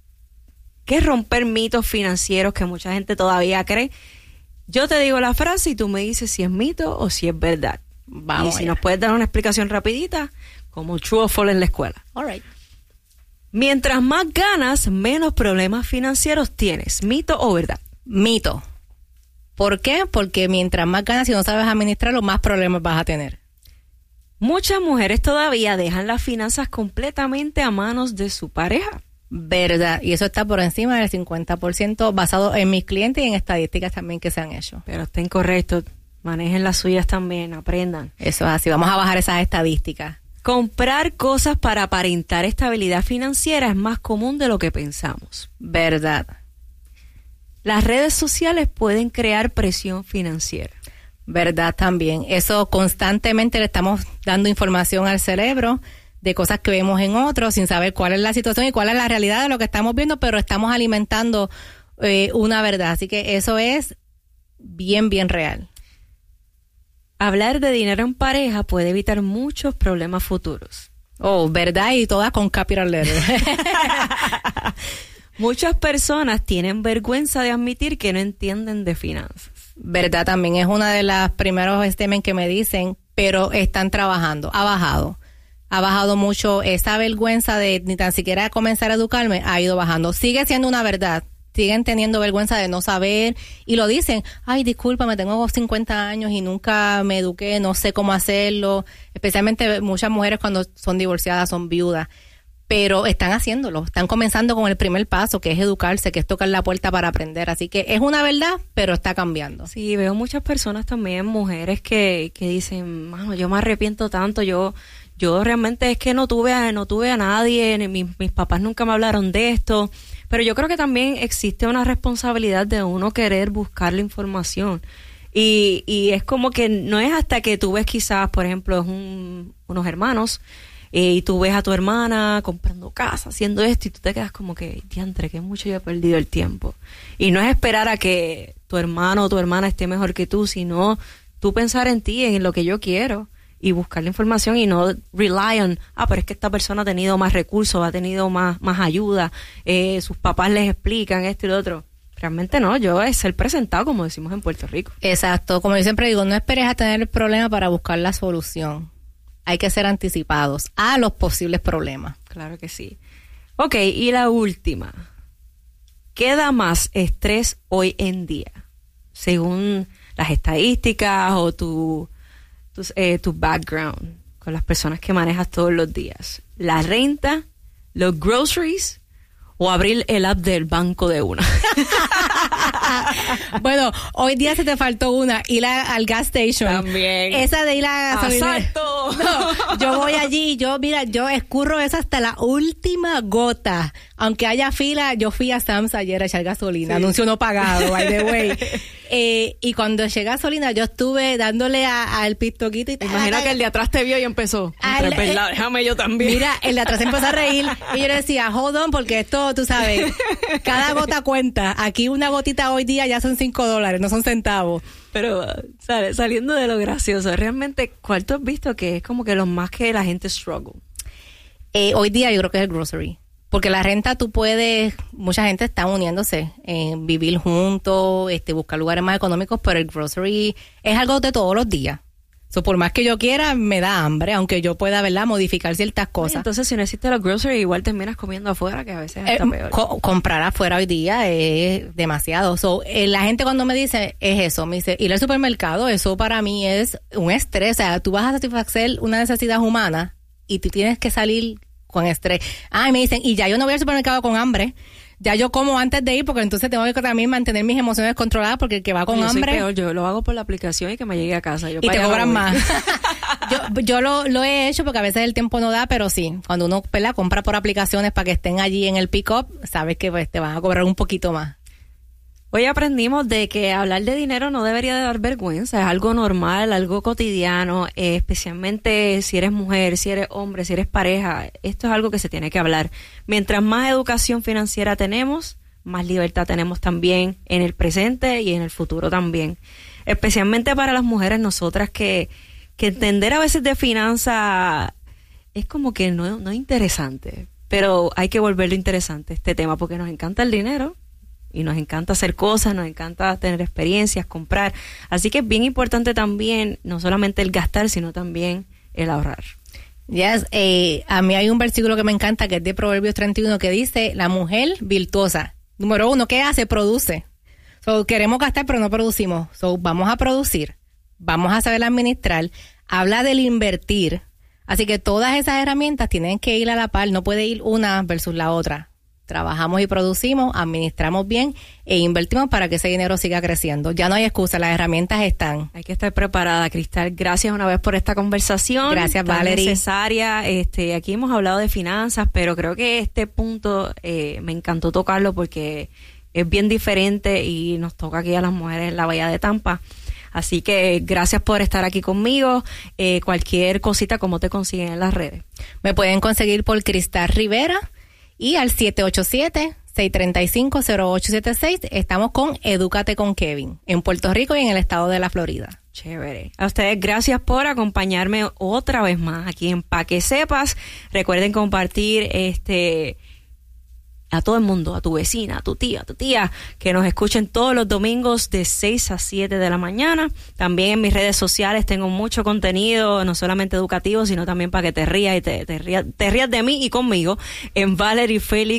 es romper mitos financieros que mucha gente todavía cree. Yo te digo la frase y tú me dices si es mito o si es verdad.
Vamos.
Y si nos puedes dar una explicación rapidita, como true or false en la escuela.
All right.
Mientras más ganas, menos problemas financieros tienes. ¿Mito o verdad?
Mito. ¿Por qué? Porque mientras más ganas y no sabes administrarlo, más problemas vas a tener.
Muchas mujeres todavía dejan las finanzas completamente a manos de su pareja.
Verdad, y eso está por encima del 50% basado en mis clientes y en estadísticas también que se han hecho.
Pero está incorrecto, manejen las suyas también, aprendan.
Eso es así, vamos a bajar esas estadísticas.
Comprar cosas para aparentar estabilidad financiera es más común de lo que pensamos.
Verdad.
Las redes sociales pueden crear presión financiera.
Verdad también, eso constantemente le estamos dando información al cerebro de cosas que vemos en otros sin saber cuál es la situación y cuál es la realidad de lo que estamos viendo, pero estamos alimentando una verdad. Así que eso es bien, bien real.
Hablar de dinero en pareja puede evitar muchos problemas futuros.
Oh, verdad, y todas con capital letter.
Muchas personas tienen vergüenza de admitir que no entienden de finanzas.
Verdad, también es una de las primeros temas que me dicen, pero están trabajando, ha bajado mucho esa vergüenza de ni tan siquiera comenzar a educarme, ha ido bajando. Sigue siendo una verdad, siguen teniendo vergüenza de no saber y lo dicen, ay, discúlpame, tengo 50 años y nunca me eduqué, no sé cómo hacerlo, especialmente muchas mujeres cuando son divorciadas, son viudas, pero están haciéndolo, están comenzando con el primer paso, que es educarse, que es tocar la puerta para aprender, así que es una verdad, pero está cambiando.
Sí, veo muchas personas también, mujeres que dicen, mano, yo me arrepiento tanto, yo realmente es que no tuve a nadie, mis papás nunca me hablaron de esto, pero yo creo que también existe una responsabilidad de uno querer buscar la información. Y es como que no es hasta que tú ves quizás, por ejemplo, unos hermanos, y tú ves a tu hermana comprando casa, haciendo esto, y tú te quedas como que, diantre, que mucho yo he perdido el tiempo. Y no es esperar a que tu hermano o tu hermana esté mejor que tú, sino tú pensar en ti, en lo que yo quiero, y buscar la información y no rely on, pero es que esta persona ha tenido más recursos, ha tenido más ayuda, sus papás les explican esto y lo otro. Realmente no, yo es ser presentado, como decimos en Puerto Rico.
Exacto, como yo siempre digo, no esperes a tener el problema para buscar la solución. Hay que ser anticipados a los posibles problemas.
Claro que sí. Ok, y la última. ¿Qué da más estrés hoy en día? Según las estadísticas o tu background con las personas que manejas todos los días. ¿La renta, los groceries o abrir el app del banco de una?
Bueno, hoy día se te faltó una, ir al gas station.
También.
Esa de ir a gasolina.
¡Exacto!
No, yo voy allí, yo escurro eso hasta la última gota. Aunque haya fila, yo fui a Sam's ayer a echar gasolina. Sí. Anuncio no pagado, by the way. Y cuando eché gasolina, yo estuve dándole al pistoquito.
Imagina que el de atrás te vio y empezó. ¿Verdad? Déjame yo también.
Mira, el de atrás empezó a reír. Y yo le decía, hold on, porque esto, tú sabes, cada gota cuenta. Aquí una gotita hoy día ya son $5, no son centavos.
Pero saliendo de lo gracioso, realmente, ¿cuál tú has visto que es como que lo más que la gente struggle?
Hoy día yo creo que es el grocery. Porque la renta tú puedes, mucha gente está uniéndose, vivir juntos, buscar lugares más económicos, pero el grocery es algo de todos los días. Por más que yo quiera, me da hambre, aunque yo pueda, ¿verdad?, modificar ciertas cosas.
Entonces, si no existe los grocery, igual terminas comiendo afuera, que a veces está peor.
Comprar afuera hoy día es demasiado. La gente cuando me dice, es eso, me dice, ir al supermercado, eso para mí es un estrés. O sea, tú vas a satisfacer una necesidad humana y tú tienes que salir con estrés. Y me dicen, y ya yo no voy al supermercado con hambre. Ya yo como antes de ir, porque entonces tengo que también mantener mis emociones controladas, porque el que va con hambre...
Soy peor, yo lo hago por la aplicación y que me llegue a casa.
Y te cobran más. yo lo he hecho porque a veces el tiempo no da, pero sí, cuando uno compra por aplicaciones para que estén allí en el pick-up, sabes que pues te van a cobrar un poquito más.
Hoy aprendimos de que hablar de dinero no debería de dar vergüenza, es algo normal, algo cotidiano, especialmente si eres mujer, si eres hombre, si eres pareja, esto es algo que se tiene que hablar. Mientras más educación financiera tenemos, más libertad tenemos también en el presente y en el futuro también. Especialmente para las mujeres, nosotras que entender a veces de finanzas es como que no es interesante, pero hay que volverlo interesante este tema porque nos encanta el dinero. Y nos encanta hacer cosas, nos encanta tener experiencias, comprar. Así que es bien importante también, no solamente el gastar, sino también el ahorrar.
Yes, a mí hay un versículo que me encanta, que es de Proverbios 31, que dice, la mujer virtuosa. Número 1, ¿qué hace? Produce. Queremos gastar, pero no producimos. Vamos a producir. Vamos a saber administrar. Habla del invertir. Así que todas esas herramientas tienen que ir a la par. No puede ir una versus la otra. Trabajamos y producimos, administramos bien e invertimos para que ese dinero siga creciendo. Ya no hay excusa, las herramientas están.
Hay que estar preparada, Cristal. Gracias una vez por esta conversación.
Gracias, Valerie.
Necesaria. Aquí hemos hablado de finanzas, pero creo que este punto me encantó tocarlo porque es bien diferente y nos toca aquí a las mujeres en la Bahía de Tampa. Así que gracias por estar aquí conmigo. Cualquier cosita, ¿cómo te consiguen en las redes?
Me pueden conseguir por Cristal Rivera. Y al 787-635-0876 estamos con Edúcate con Kevin en Puerto Rico y en el estado de la Florida.
Chévere. A ustedes gracias por acompañarme otra vez más aquí en Pa' que Sepas. Recuerden compartir a todo el mundo, a tu vecina, a tu tía, que nos escuchen todos los domingos de 6 a 7 de la mañana. También en mis redes sociales tengo mucho contenido, no solamente educativo, sino también para que te rías y te rías de mí y conmigo, en Valerie Félix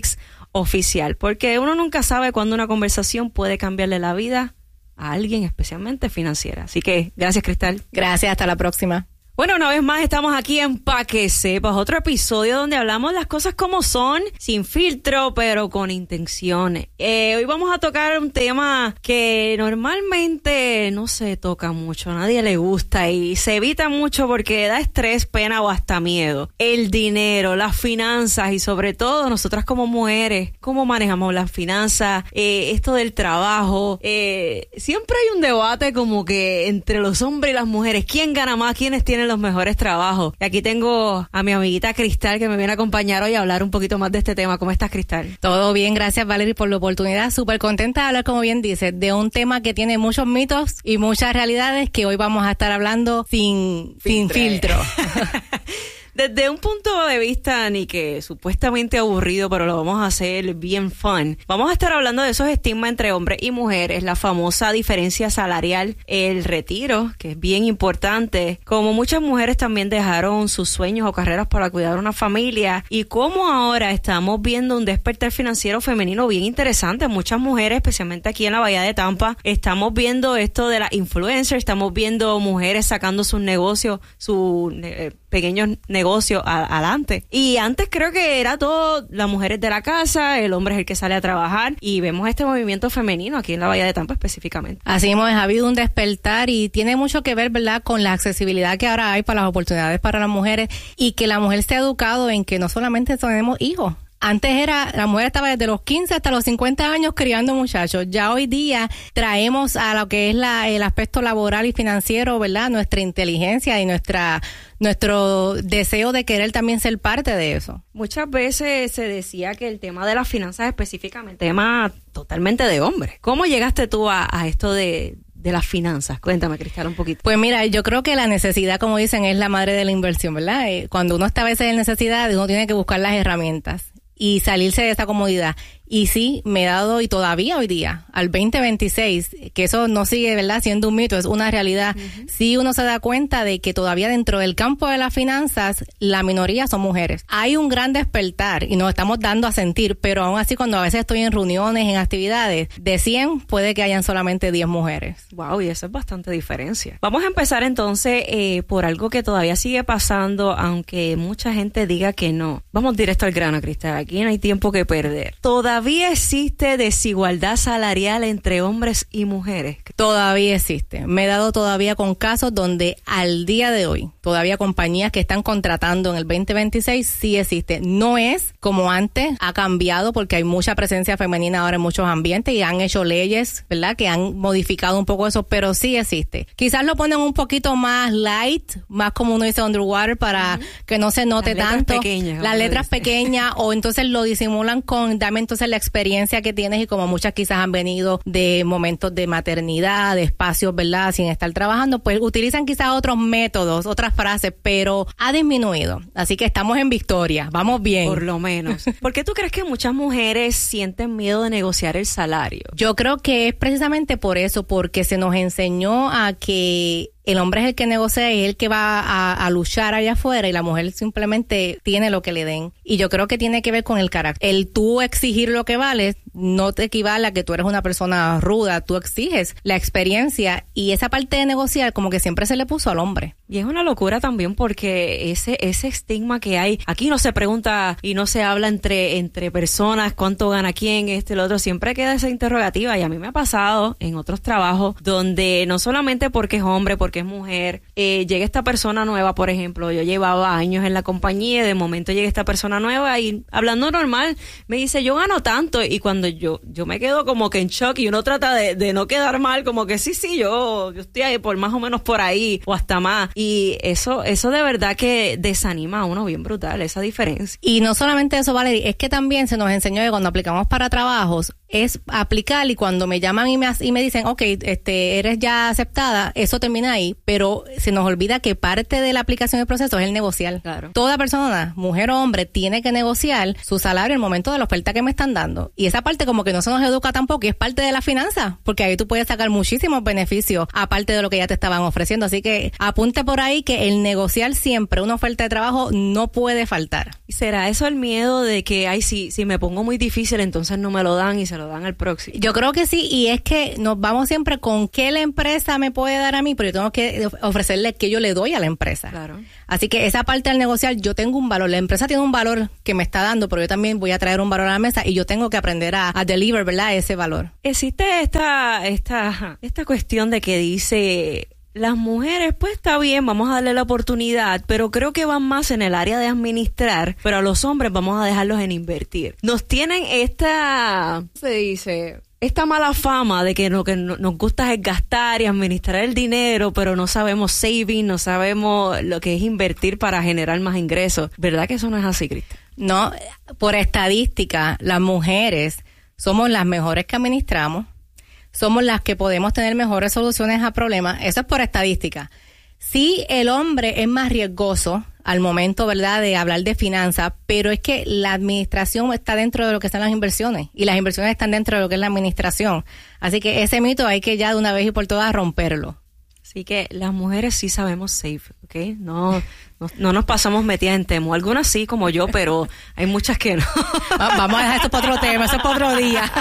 oficial, porque uno nunca sabe cuándo una conversación puede cambiarle la vida a alguien, especialmente financiera. Así que gracias, Cristal.
Gracias, hasta la próxima.
Bueno, una vez más estamos aquí en Pa' Que Sepas, otro episodio donde hablamos las cosas como son, sin filtro, pero con intenciones. Hoy vamos a tocar un tema que normalmente no se toca mucho, a nadie le gusta y se evita mucho porque da estrés, pena o hasta miedo. El dinero, las finanzas y sobre todo nosotras como mujeres, cómo manejamos las finanzas, esto del trabajo. Siempre hay un debate como que entre los hombres y las mujeres, ¿quién gana más? ¿Quiénes tienen los mejores trabajos? Y aquí tengo a mi amiguita Cristal que me viene a acompañar hoy a hablar un poquito más de este tema. ¿Cómo estás, Cristal?
Todo bien, gracias Valerie por la oportunidad. Súper contenta de hablar, como bien dices, de un tema que tiene muchos mitos y muchas realidades que hoy vamos a estar hablando sin filtro.
Desde un punto de vista ni que supuestamente aburrido, pero lo vamos a hacer bien fun. Vamos a estar hablando de esos estigmas entre hombres y mujeres, la famosa diferencia salarial, el retiro, que es bien importante, como muchas mujeres también dejaron sus sueños o carreras para cuidar una familia, y cómo ahora estamos viendo un despertar financiero femenino bien interesante. Muchas mujeres, especialmente aquí en la Bahía de Tampa, estamos viendo esto de las influencers, estamos viendo mujeres sacando sus negocios, sus pequeños negocios adelante. Y antes creo que era todo las mujeres de la casa, el hombre es el que sale a trabajar, y vemos este movimiento femenino aquí en la Bahía de Tampa específicamente.
Así mismo, ha habido un despertar y tiene mucho que ver, ¿verdad?, con la accesibilidad que ahora hay para las oportunidades para las mujeres y que la mujer se ha educado en que no solamente tenemos hijos. Antes la mujer estaba desde los 15 hasta los 50 años criando muchachos. Ya hoy día traemos a lo que es el aspecto laboral y financiero, ¿verdad?, nuestra inteligencia y nuestro deseo de querer también ser parte de eso.
Muchas veces se decía que el tema de las finanzas específicamente, tema totalmente de hombre. ¿Cómo llegaste tú a esto de las finanzas? Cuéntame, Cristal, un poquito.
Pues mira, yo creo que la necesidad, como dicen, es la madre de la inversión, ¿verdad? Cuando uno está a veces en necesidad, uno tiene que buscar las herramientas y salirse de esa comodidad. Y sí, me he dado, y todavía hoy día, al 2026, que eso no sigue, ¿verdad?, siendo un mito, es una realidad. Uh-huh. Sí, uno se da cuenta de que todavía dentro del campo de las finanzas, la minoría son mujeres. Hay un gran despertar y nos estamos dando a sentir, pero aún así cuando a veces estoy en reuniones, en actividades, de 100 puede que hayan solamente 10 mujeres.
Wow, y eso es bastante diferencia. Vamos a empezar entonces por algo que todavía sigue pasando, aunque mucha gente diga que no. Vamos directo al grano, Cristal, aquí no hay tiempo que perder. Todavía existe desigualdad salarial entre hombres y mujeres.
Todavía existe. Me he dado todavía con casos donde al día de hoy, todavía compañías que están contratando en el 2026, sí existe. No es como antes, ha cambiado porque hay mucha presencia femenina ahora en muchos ambientes y han hecho leyes, ¿verdad?, que han modificado un poco eso, pero sí existe. Quizás lo ponen un poquito más light, más como uno dice underwater para que no se note tanto. Las letras pequeñas, o entonces lo disimulan con, dame entonces la experiencia que tienes, y como muchas quizás han venido de momentos de maternidad, de espacios, ¿verdad?, sin estar trabajando, pues utilizan quizás otros métodos, otras frases, pero ha disminuido. Así que estamos en victoria, vamos bien.
Por lo menos. ¿Por qué tú crees que muchas mujeres sienten miedo de negociar el salario?
Yo creo que es precisamente por eso, porque se nos enseñó a que el hombre es el que negocia y es el que va a luchar allá afuera, y la mujer simplemente tiene lo que le den. Y yo creo que tiene que ver con el carácter. El tú exigir lo que vales no te equivale a que tú eres una persona ruda. Tú exiges la experiencia, y esa parte de negociar como que siempre se le puso al hombre.
Y es una locura también porque ese estigma que hay, aquí no se pregunta y no se habla entre personas cuánto gana quién, lo otro, siempre queda esa interrogativa. Y a mí me ha pasado en otros trabajos donde no solamente porque es hombre, porque es mujer, llega esta persona nueva, por ejemplo, yo llevaba años en la compañía y de momento llega esta persona nueva y hablando normal me dice, yo gano tanto, y cuando yo me quedo como que en shock, y uno trata de no quedar mal, como que sí, yo estoy ahí por más o menos por ahí o hasta más, y eso de verdad que desanima a uno bien brutal, esa diferencia.
Y no solamente eso, Valerie, es que también se nos enseñó que cuando aplicamos para trabajos, es aplicar, y cuando me llaman y me dicen, okay, eres ya aceptada, eso termina ahí, pero se nos olvida que parte de la aplicación del proceso es el negociar.
Claro.
Toda persona, mujer o hombre, tiene que negociar su salario en el momento de la oferta que me están dando. Y esa parte como que no se nos educa tampoco, y es parte de la finanza, porque ahí tú puedes sacar muchísimos beneficios aparte de lo que ya te estaban ofreciendo. Así que apunte por ahí que el negociar siempre una oferta de trabajo no puede faltar.
¿Será eso el miedo de que, ay, si me pongo muy difícil, entonces no me lo dan y se lo dan al próximo?
Yo creo que sí, y es que nos vamos siempre con qué la empresa me puede dar a mí, pero yo tengo que ofrecerle qué yo le doy a la empresa.
Claro.
Así que esa parte del negociar, yo tengo un valor, la empresa tiene un valor que me está dando, pero yo también voy a traer un valor a la mesa y yo tengo que aprender a deliver, ¿verdad?, ese valor.
Existe esta cuestión de que dice, las mujeres, pues está bien, vamos a darle la oportunidad, pero creo que van más en el área de administrar, pero a los hombres vamos a dejarlos en invertir. Nos tienen esta mala fama de que lo que nos gusta es gastar y administrar el dinero, pero no sabemos saving, no sabemos lo que es invertir para generar más ingresos. ¿Verdad que eso no es así, Cristian?
No, por estadística, las mujeres somos las mejores que administramos, somos las que podemos tener mejores soluciones a problemas. Eso es por estadística. Sí, el hombre es más riesgoso al momento, ¿verdad?, de hablar de finanzas, pero es que la administración está dentro de lo que están las inversiones y las inversiones están dentro de lo que es la administración. Así que ese mito hay que ya de una vez y por todas romperlo.
Así que las mujeres sí sabemos save, ¿ok? No nos pasamos metidas en temo. Algunas sí, como yo, pero hay muchas que no.
Vamos a dejar esto para otro tema, eso es para otro día.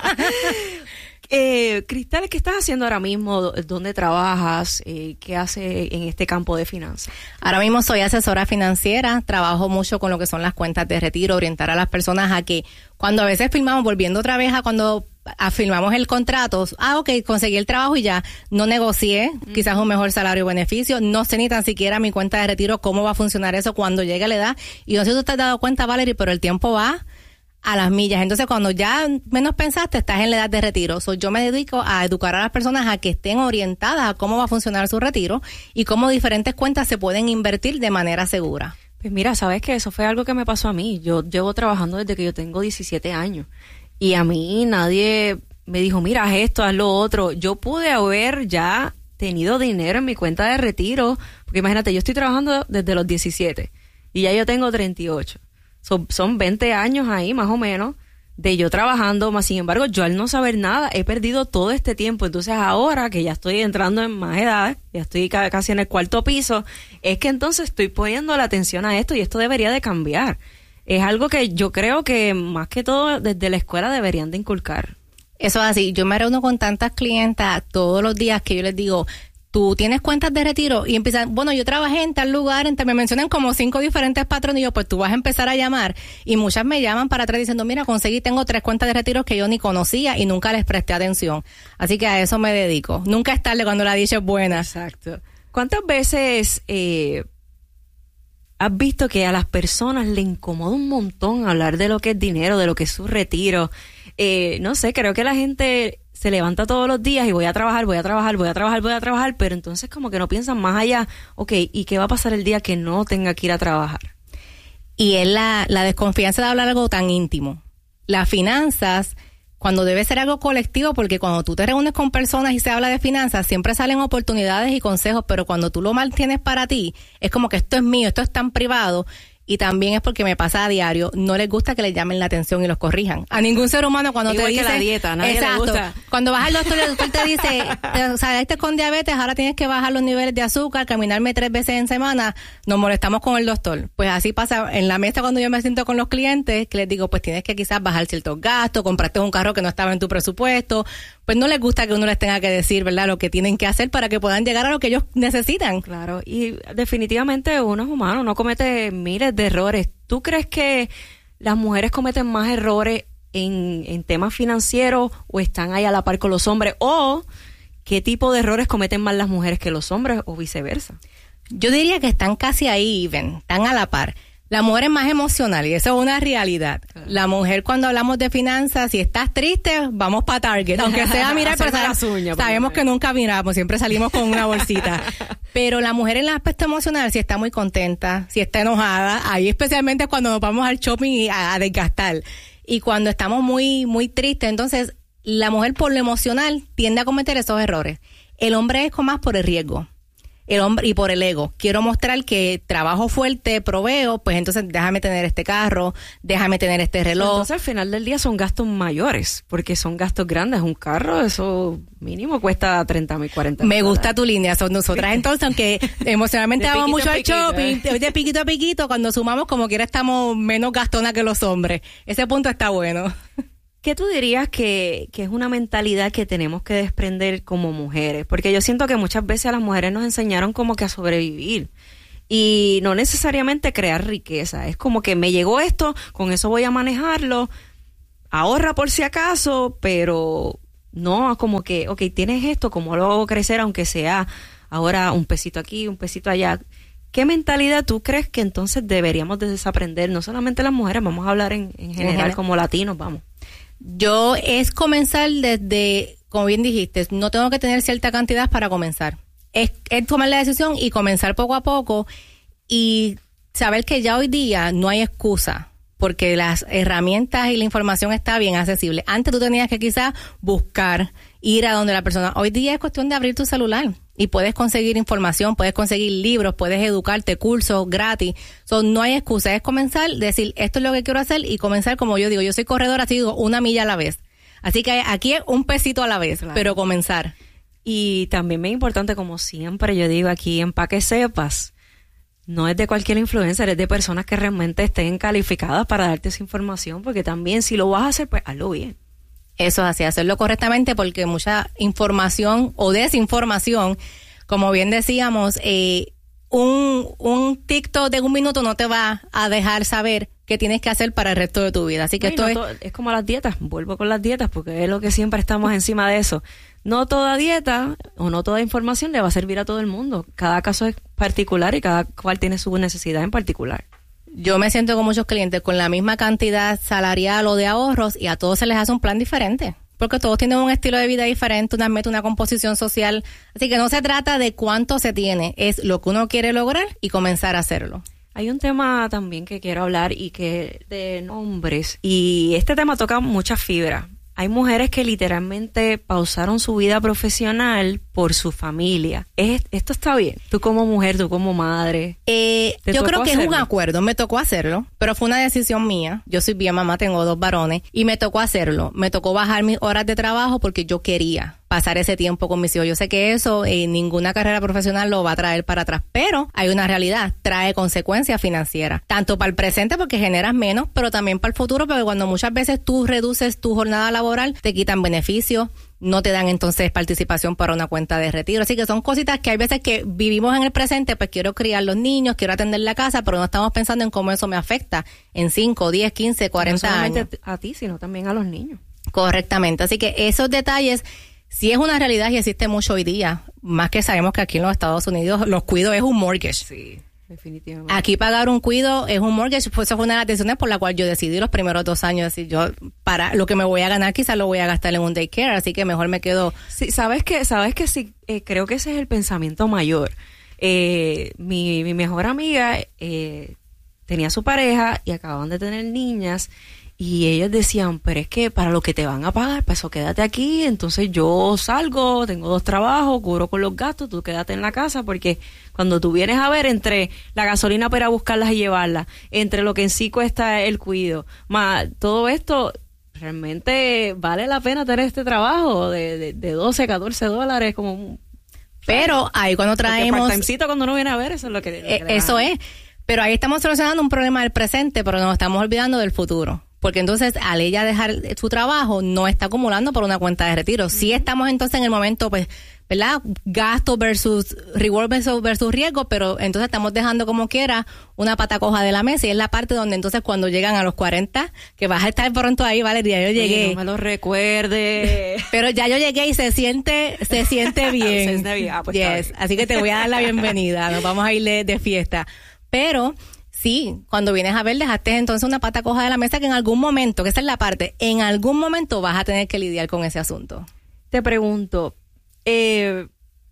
Cristal, ¿qué estás haciendo ahora mismo? ¿Dónde trabajas? ¿Qué haces en este campo de finanzas?
Ahora mismo soy asesora financiera, trabajo mucho con lo que son las cuentas de retiro, orientar a las personas a que cuando a veces firmamos, volviendo otra vez a cuando firmamos el contrato, conseguí el trabajo y ya no negocié quizás un mejor salario o beneficio, no sé ni tan siquiera mi cuenta de retiro, cómo va a funcionar eso cuando llegue la edad, y no sé si tú te has dado cuenta, Valerie, pero el tiempo va a las millas. Entonces, cuando ya menos pensaste, estás en la edad de retiro. Yo me dedico a educar a las personas a que estén orientadas a cómo va a funcionar su retiro y cómo diferentes cuentas se pueden invertir de manera segura.
Pues mira, sabes que eso fue algo que me pasó a mí. Yo llevo trabajando desde que yo tengo 17 años y a mí nadie me dijo, mira, haz esto, haz lo otro. Yo pude haber ya tenido dinero en mi cuenta de retiro, porque imagínate, yo estoy trabajando desde los 17 y ya yo tengo 38. Son 20 años ahí más o menos de yo trabajando, más sin embargo yo al no saber nada he perdido todo este tiempo. Entonces ahora que ya estoy entrando en más edad, ya estoy casi en el 4º piso, es que entonces estoy poniendo la atención a esto y esto debería de cambiar. Es algo que yo creo que más que todo desde la escuela deberían de inculcar.
Eso es así, yo me reúno con tantas clientas todos los días que yo les digo, tú tienes cuentas de retiro, y empiezan, bueno, yo trabajé en tal lugar, me mencionan como 5 diferentes patrones, y yo, pues tú vas a empezar a llamar, y muchas me llaman para atrás diciendo, mira, tengo 3 cuentas de retiro que yo ni conocía y nunca les presté atención. Así que a eso me dedico. Nunca es tarde cuando la dicha es buena.
Exacto. ¿Cuántas veces has visto que a las personas le incomoda un montón hablar de lo que es dinero, de lo que es su retiro? No sé, creo que la gente se levanta todos los días y voy a trabajar, pero entonces como que no piensan más allá, ¿y qué va a pasar el día que no tenga que ir a trabajar?
Y es la desconfianza de hablar algo tan íntimo. Las finanzas, cuando debe ser algo colectivo, porque cuando tú te reúnes con personas y se habla de finanzas, siempre salen oportunidades y consejos, pero cuando tú lo mantienes para ti, es como que esto es mío, esto es tan privado. Y también es porque me pasa a diario, no les gusta que les llamen la atención y los corrijan. A ningún ser humano cuando
igual
te dice...
que la dieta, nadie
exacto,
le gusta.
Cuando vas al doctor y el doctor te dice, saliste con diabetes, ahora tienes que bajar los niveles de azúcar, caminarme 3 veces en semana, nos molestamos con el doctor. Pues así pasa en la mesa cuando yo me siento con los clientes, que les digo, pues tienes que quizás bajar ciertos gastos, compraste un carro que no estaba en tu presupuesto. Pues no les gusta que uno les tenga que decir, ¿verdad?, lo que tienen que hacer para que puedan llegar a lo que ellos necesitan.
Claro, y definitivamente uno es humano, uno comete miles de errores. ¿Tú crees que las mujeres cometen más errores en temas financieros o están ahí a la par con los hombres? ¿O qué tipo de errores cometen más las mujeres que los hombres o viceversa?
Yo diría que están casi ahí, están a la par. La mujer es más emocional y eso es una realidad. La mujer, cuando hablamos de finanzas, si estás triste, vamos para Target. Aunque sea mirar, pero sabemos que nunca miramos, siempre salimos con una bolsita. Pero la mujer en el aspecto emocional, si está muy contenta, si está enojada, ahí especialmente cuando nos vamos al shopping y a desgastar. Y cuando estamos muy, muy tristes, entonces la mujer por lo emocional tiende a cometer esos errores. El hombre es más por el riesgo. El hombre y por el ego. Quiero mostrar que trabajo fuerte, proveo, pues entonces déjame tener este carro, déjame tener este reloj.
Entonces al final del día son gastos mayores, porque son gastos grandes. Un carro, eso mínimo cuesta 30,000, 40,000.
Me gusta tu línea. Son nosotras entonces, aunque emocionalmente vamos mucho al shopping, de piquito a piquito, cuando sumamos como quiera estamos menos gastonas que los hombres. Ese punto está bueno.
¿Qué tú dirías que es una mentalidad que tenemos que desprender como mujeres? Porque yo siento que muchas veces a las mujeres nos enseñaron como que a sobrevivir y no necesariamente crear riqueza. Es como que me llegó esto, con eso voy a manejarlo, ahorra por si acaso, pero no como que, ok, tienes esto, ¿cómo lo hago crecer aunque sea ahora un pesito aquí, un pesito allá? ¿Qué mentalidad tú crees que entonces deberíamos de desaprender? No solamente las mujeres, vamos a hablar en general como latinos, vamos.
Yo es comenzar desde, como bien dijiste, no tengo que tener cierta cantidad para comenzar. Es tomar la decisión y comenzar poco a poco y saber que ya hoy día no hay excusa porque las herramientas y la información está bien accesible. Antes tú tenías que quizás buscar, ir a donde la persona. Hoy día es cuestión de abrir tu celular y puedes conseguir información, puedes conseguir libros, puedes educarte, cursos gratis. No hay excusa, es comenzar, decir esto es lo que quiero hacer y comenzar como yo digo. Yo soy corredora, así digo, 1 milla a la vez. Así que aquí es un pesito a la vez, claro. Pero comenzar.
Y también es importante, como siempre yo digo aquí en Pa' que sepas, no es de cualquier influencer, es de personas que realmente estén calificadas para darte esa información, porque también si lo vas a hacer, pues hazlo bien.
Eso es así, hacerlo correctamente, porque mucha información o desinformación, como bien decíamos, un TikTok de 1 minuto no te va a dejar saber qué tienes que hacer para el resto de tu vida. Así que
es como las dietas, vuelvo con las dietas, porque es lo que siempre estamos encima de eso. No toda dieta o no toda información le va a servir a todo el mundo. Cada caso es particular y cada cual tiene su necesidad en particular.
Yo me siento con muchos clientes con la misma cantidad salarial o de ahorros y a todos se les hace un plan diferente. Porque todos tienen un estilo de vida diferente, una meta, una composición social. Así que no se trata de cuánto se tiene, es lo que uno quiere lograr y comenzar a hacerlo.
Hay un tema también que quiero hablar y que de nombres. Y este tema toca mucha fibra. Hay mujeres que literalmente pausaron su vida profesional por su familia. ¿Esto está bien? Tú como mujer, tú como madre.
Yo creo que es un acuerdo. Me tocó hacerlo, pero fue una decisión mía. Yo soy bien mamá, tengo 2 varones y me tocó hacerlo. Me tocó bajar mis horas de trabajo porque yo quería pasar ese tiempo con mis hijos. Yo sé que eso ninguna carrera profesional lo va a traer para atrás, pero hay una realidad, trae consecuencias financieras, tanto para el presente porque generas menos, pero también para el futuro, porque cuando muchas veces tú reduces tu jornada laboral, te quitan beneficios, no te dan entonces participación para una cuenta de retiro. Así que son cositas que hay veces que vivimos en el presente, pues quiero criar los niños, quiero atender la casa, pero no estamos pensando en cómo eso me afecta en 5, 10, 15, 40 años. No solamente
a ti, sino también a los niños.
Correctamente. Así que esos detalles sí es una realidad y existe mucho hoy día. Más que sabemos que aquí en los Estados Unidos los cuidos es un mortgage.
Sí, definitivamente.
Aquí pagar un cuido es un mortgage, pues eso fue una de las decisiones por la cual yo decidí los primeros 2 años, decir, yo para lo que me voy a ganar quizás lo voy a gastar en un daycare, así que mejor me quedo.
Sí, sabes que sí, creo que ese es el pensamiento mayor. Mi mejor amiga tenía su pareja y acababan de tener niñas. Y ellos decían, pero es que para lo que te van a pagar, pues eso quédate aquí, entonces yo salgo, tengo 2 trabajos, cubro con los gastos, tú quédate en la casa, porque cuando tú vienes a ver entre la gasolina para buscarlas y llevarlas, entre lo que en sí cuesta el cuido, más todo esto, realmente vale la pena tener este trabajo de 12, 14 dólares como...
Pero ahí cuando traemos...
part-timecito cuando uno viene a ver, eso es lo que
eso es, pero ahí estamos solucionando un problema del presente, pero nos estamos olvidando del futuro. Porque entonces al ella dejar su trabajo no está acumulando por una cuenta de retiro. Sí estamos entonces en el momento, pues, ¿verdad? Gasto versus reward versus riesgo, pero entonces estamos dejando como quiera una pata coja de la mesa y es la parte donde entonces cuando llegan a los 40, que vas a estar pronto ahí, Valeria, yo llegué.
Oye, no me lo recuerde.
Pero ya yo llegué y se siente bien.
Se siente bien.
Pues yes. Así que te voy a dar la bienvenida. Nos vamos a ir de fiesta. Pero... sí, cuando vienes a ver, dejaste entonces una pata coja de la mesa que en algún momento, que esa es la parte, en algún momento vas a tener que lidiar con ese asunto.
Te pregunto,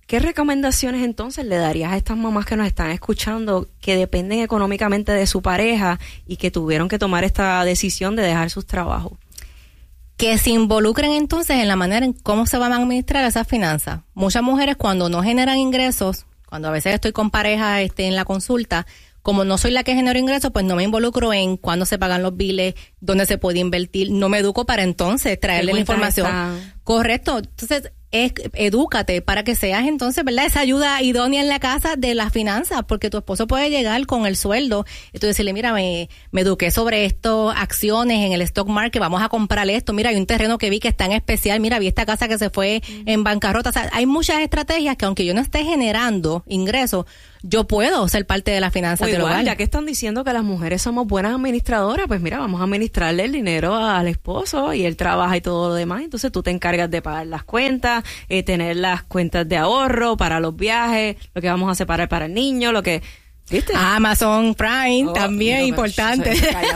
¿Qué recomendaciones entonces le darías a estas mamás que nos están escuchando, que dependen económicamente de su pareja y que tuvieron que tomar esta decisión de dejar sus trabajos?
Que se involucren entonces en la manera en cómo se van a administrar esas finanzas. Muchas mujeres cuando no generan ingresos, cuando a veces estoy con pareja en la consulta, como no soy la que genero ingresos, pues no me involucro en cuándo se pagan los biles, dónde se puede invertir, no me educo para entonces traerle la información. Correcto. Entonces, edúcate para que seas entonces, ¿verdad? Esa ayuda idónea en la casa de las finanzas, porque tu esposo puede llegar con el sueldo y tú decirle, mira, me eduqué sobre esto, acciones en el stock market, vamos a comprar esto, mira, hay un terreno que vi que está en especial, mira, vi esta casa que se fue en bancarrota. O sea, hay muchas estrategias que aunque yo no esté generando ingresos, yo puedo ser parte de las finanzas del hogar.
Ya que están diciendo que las mujeres somos buenas administradoras, pues mira, vamos a administrarle el dinero al esposo y él trabaja y todo lo demás. Entonces tú te encargas de pagar las cuentas, tener las cuentas de ahorro para los viajes, lo que vamos a separar para el niño, lo que... ¿Viste?
Amazon Prime también importante.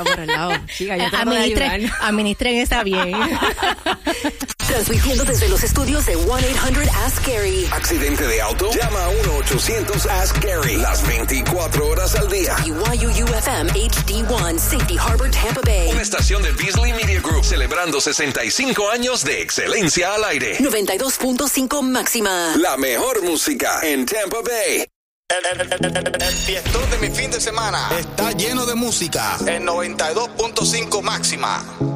Administren esa bien.
Transmitiendo desde los estudios de 1-800-ASK-GARY.
¿Accidente de auto? Llama a 1-800-ASK-GARY. Las 24 horas al día.
BYU-UFM HD1 Safety Harbor, Tampa Bay.
Una estación de Beasley Media Group celebrando 65 años de excelencia al aire.
92.5 máxima.
La mejor música en Tampa Bay.
El fiestón de mi fin de semana
está lleno de música.
en 92.5 máxima.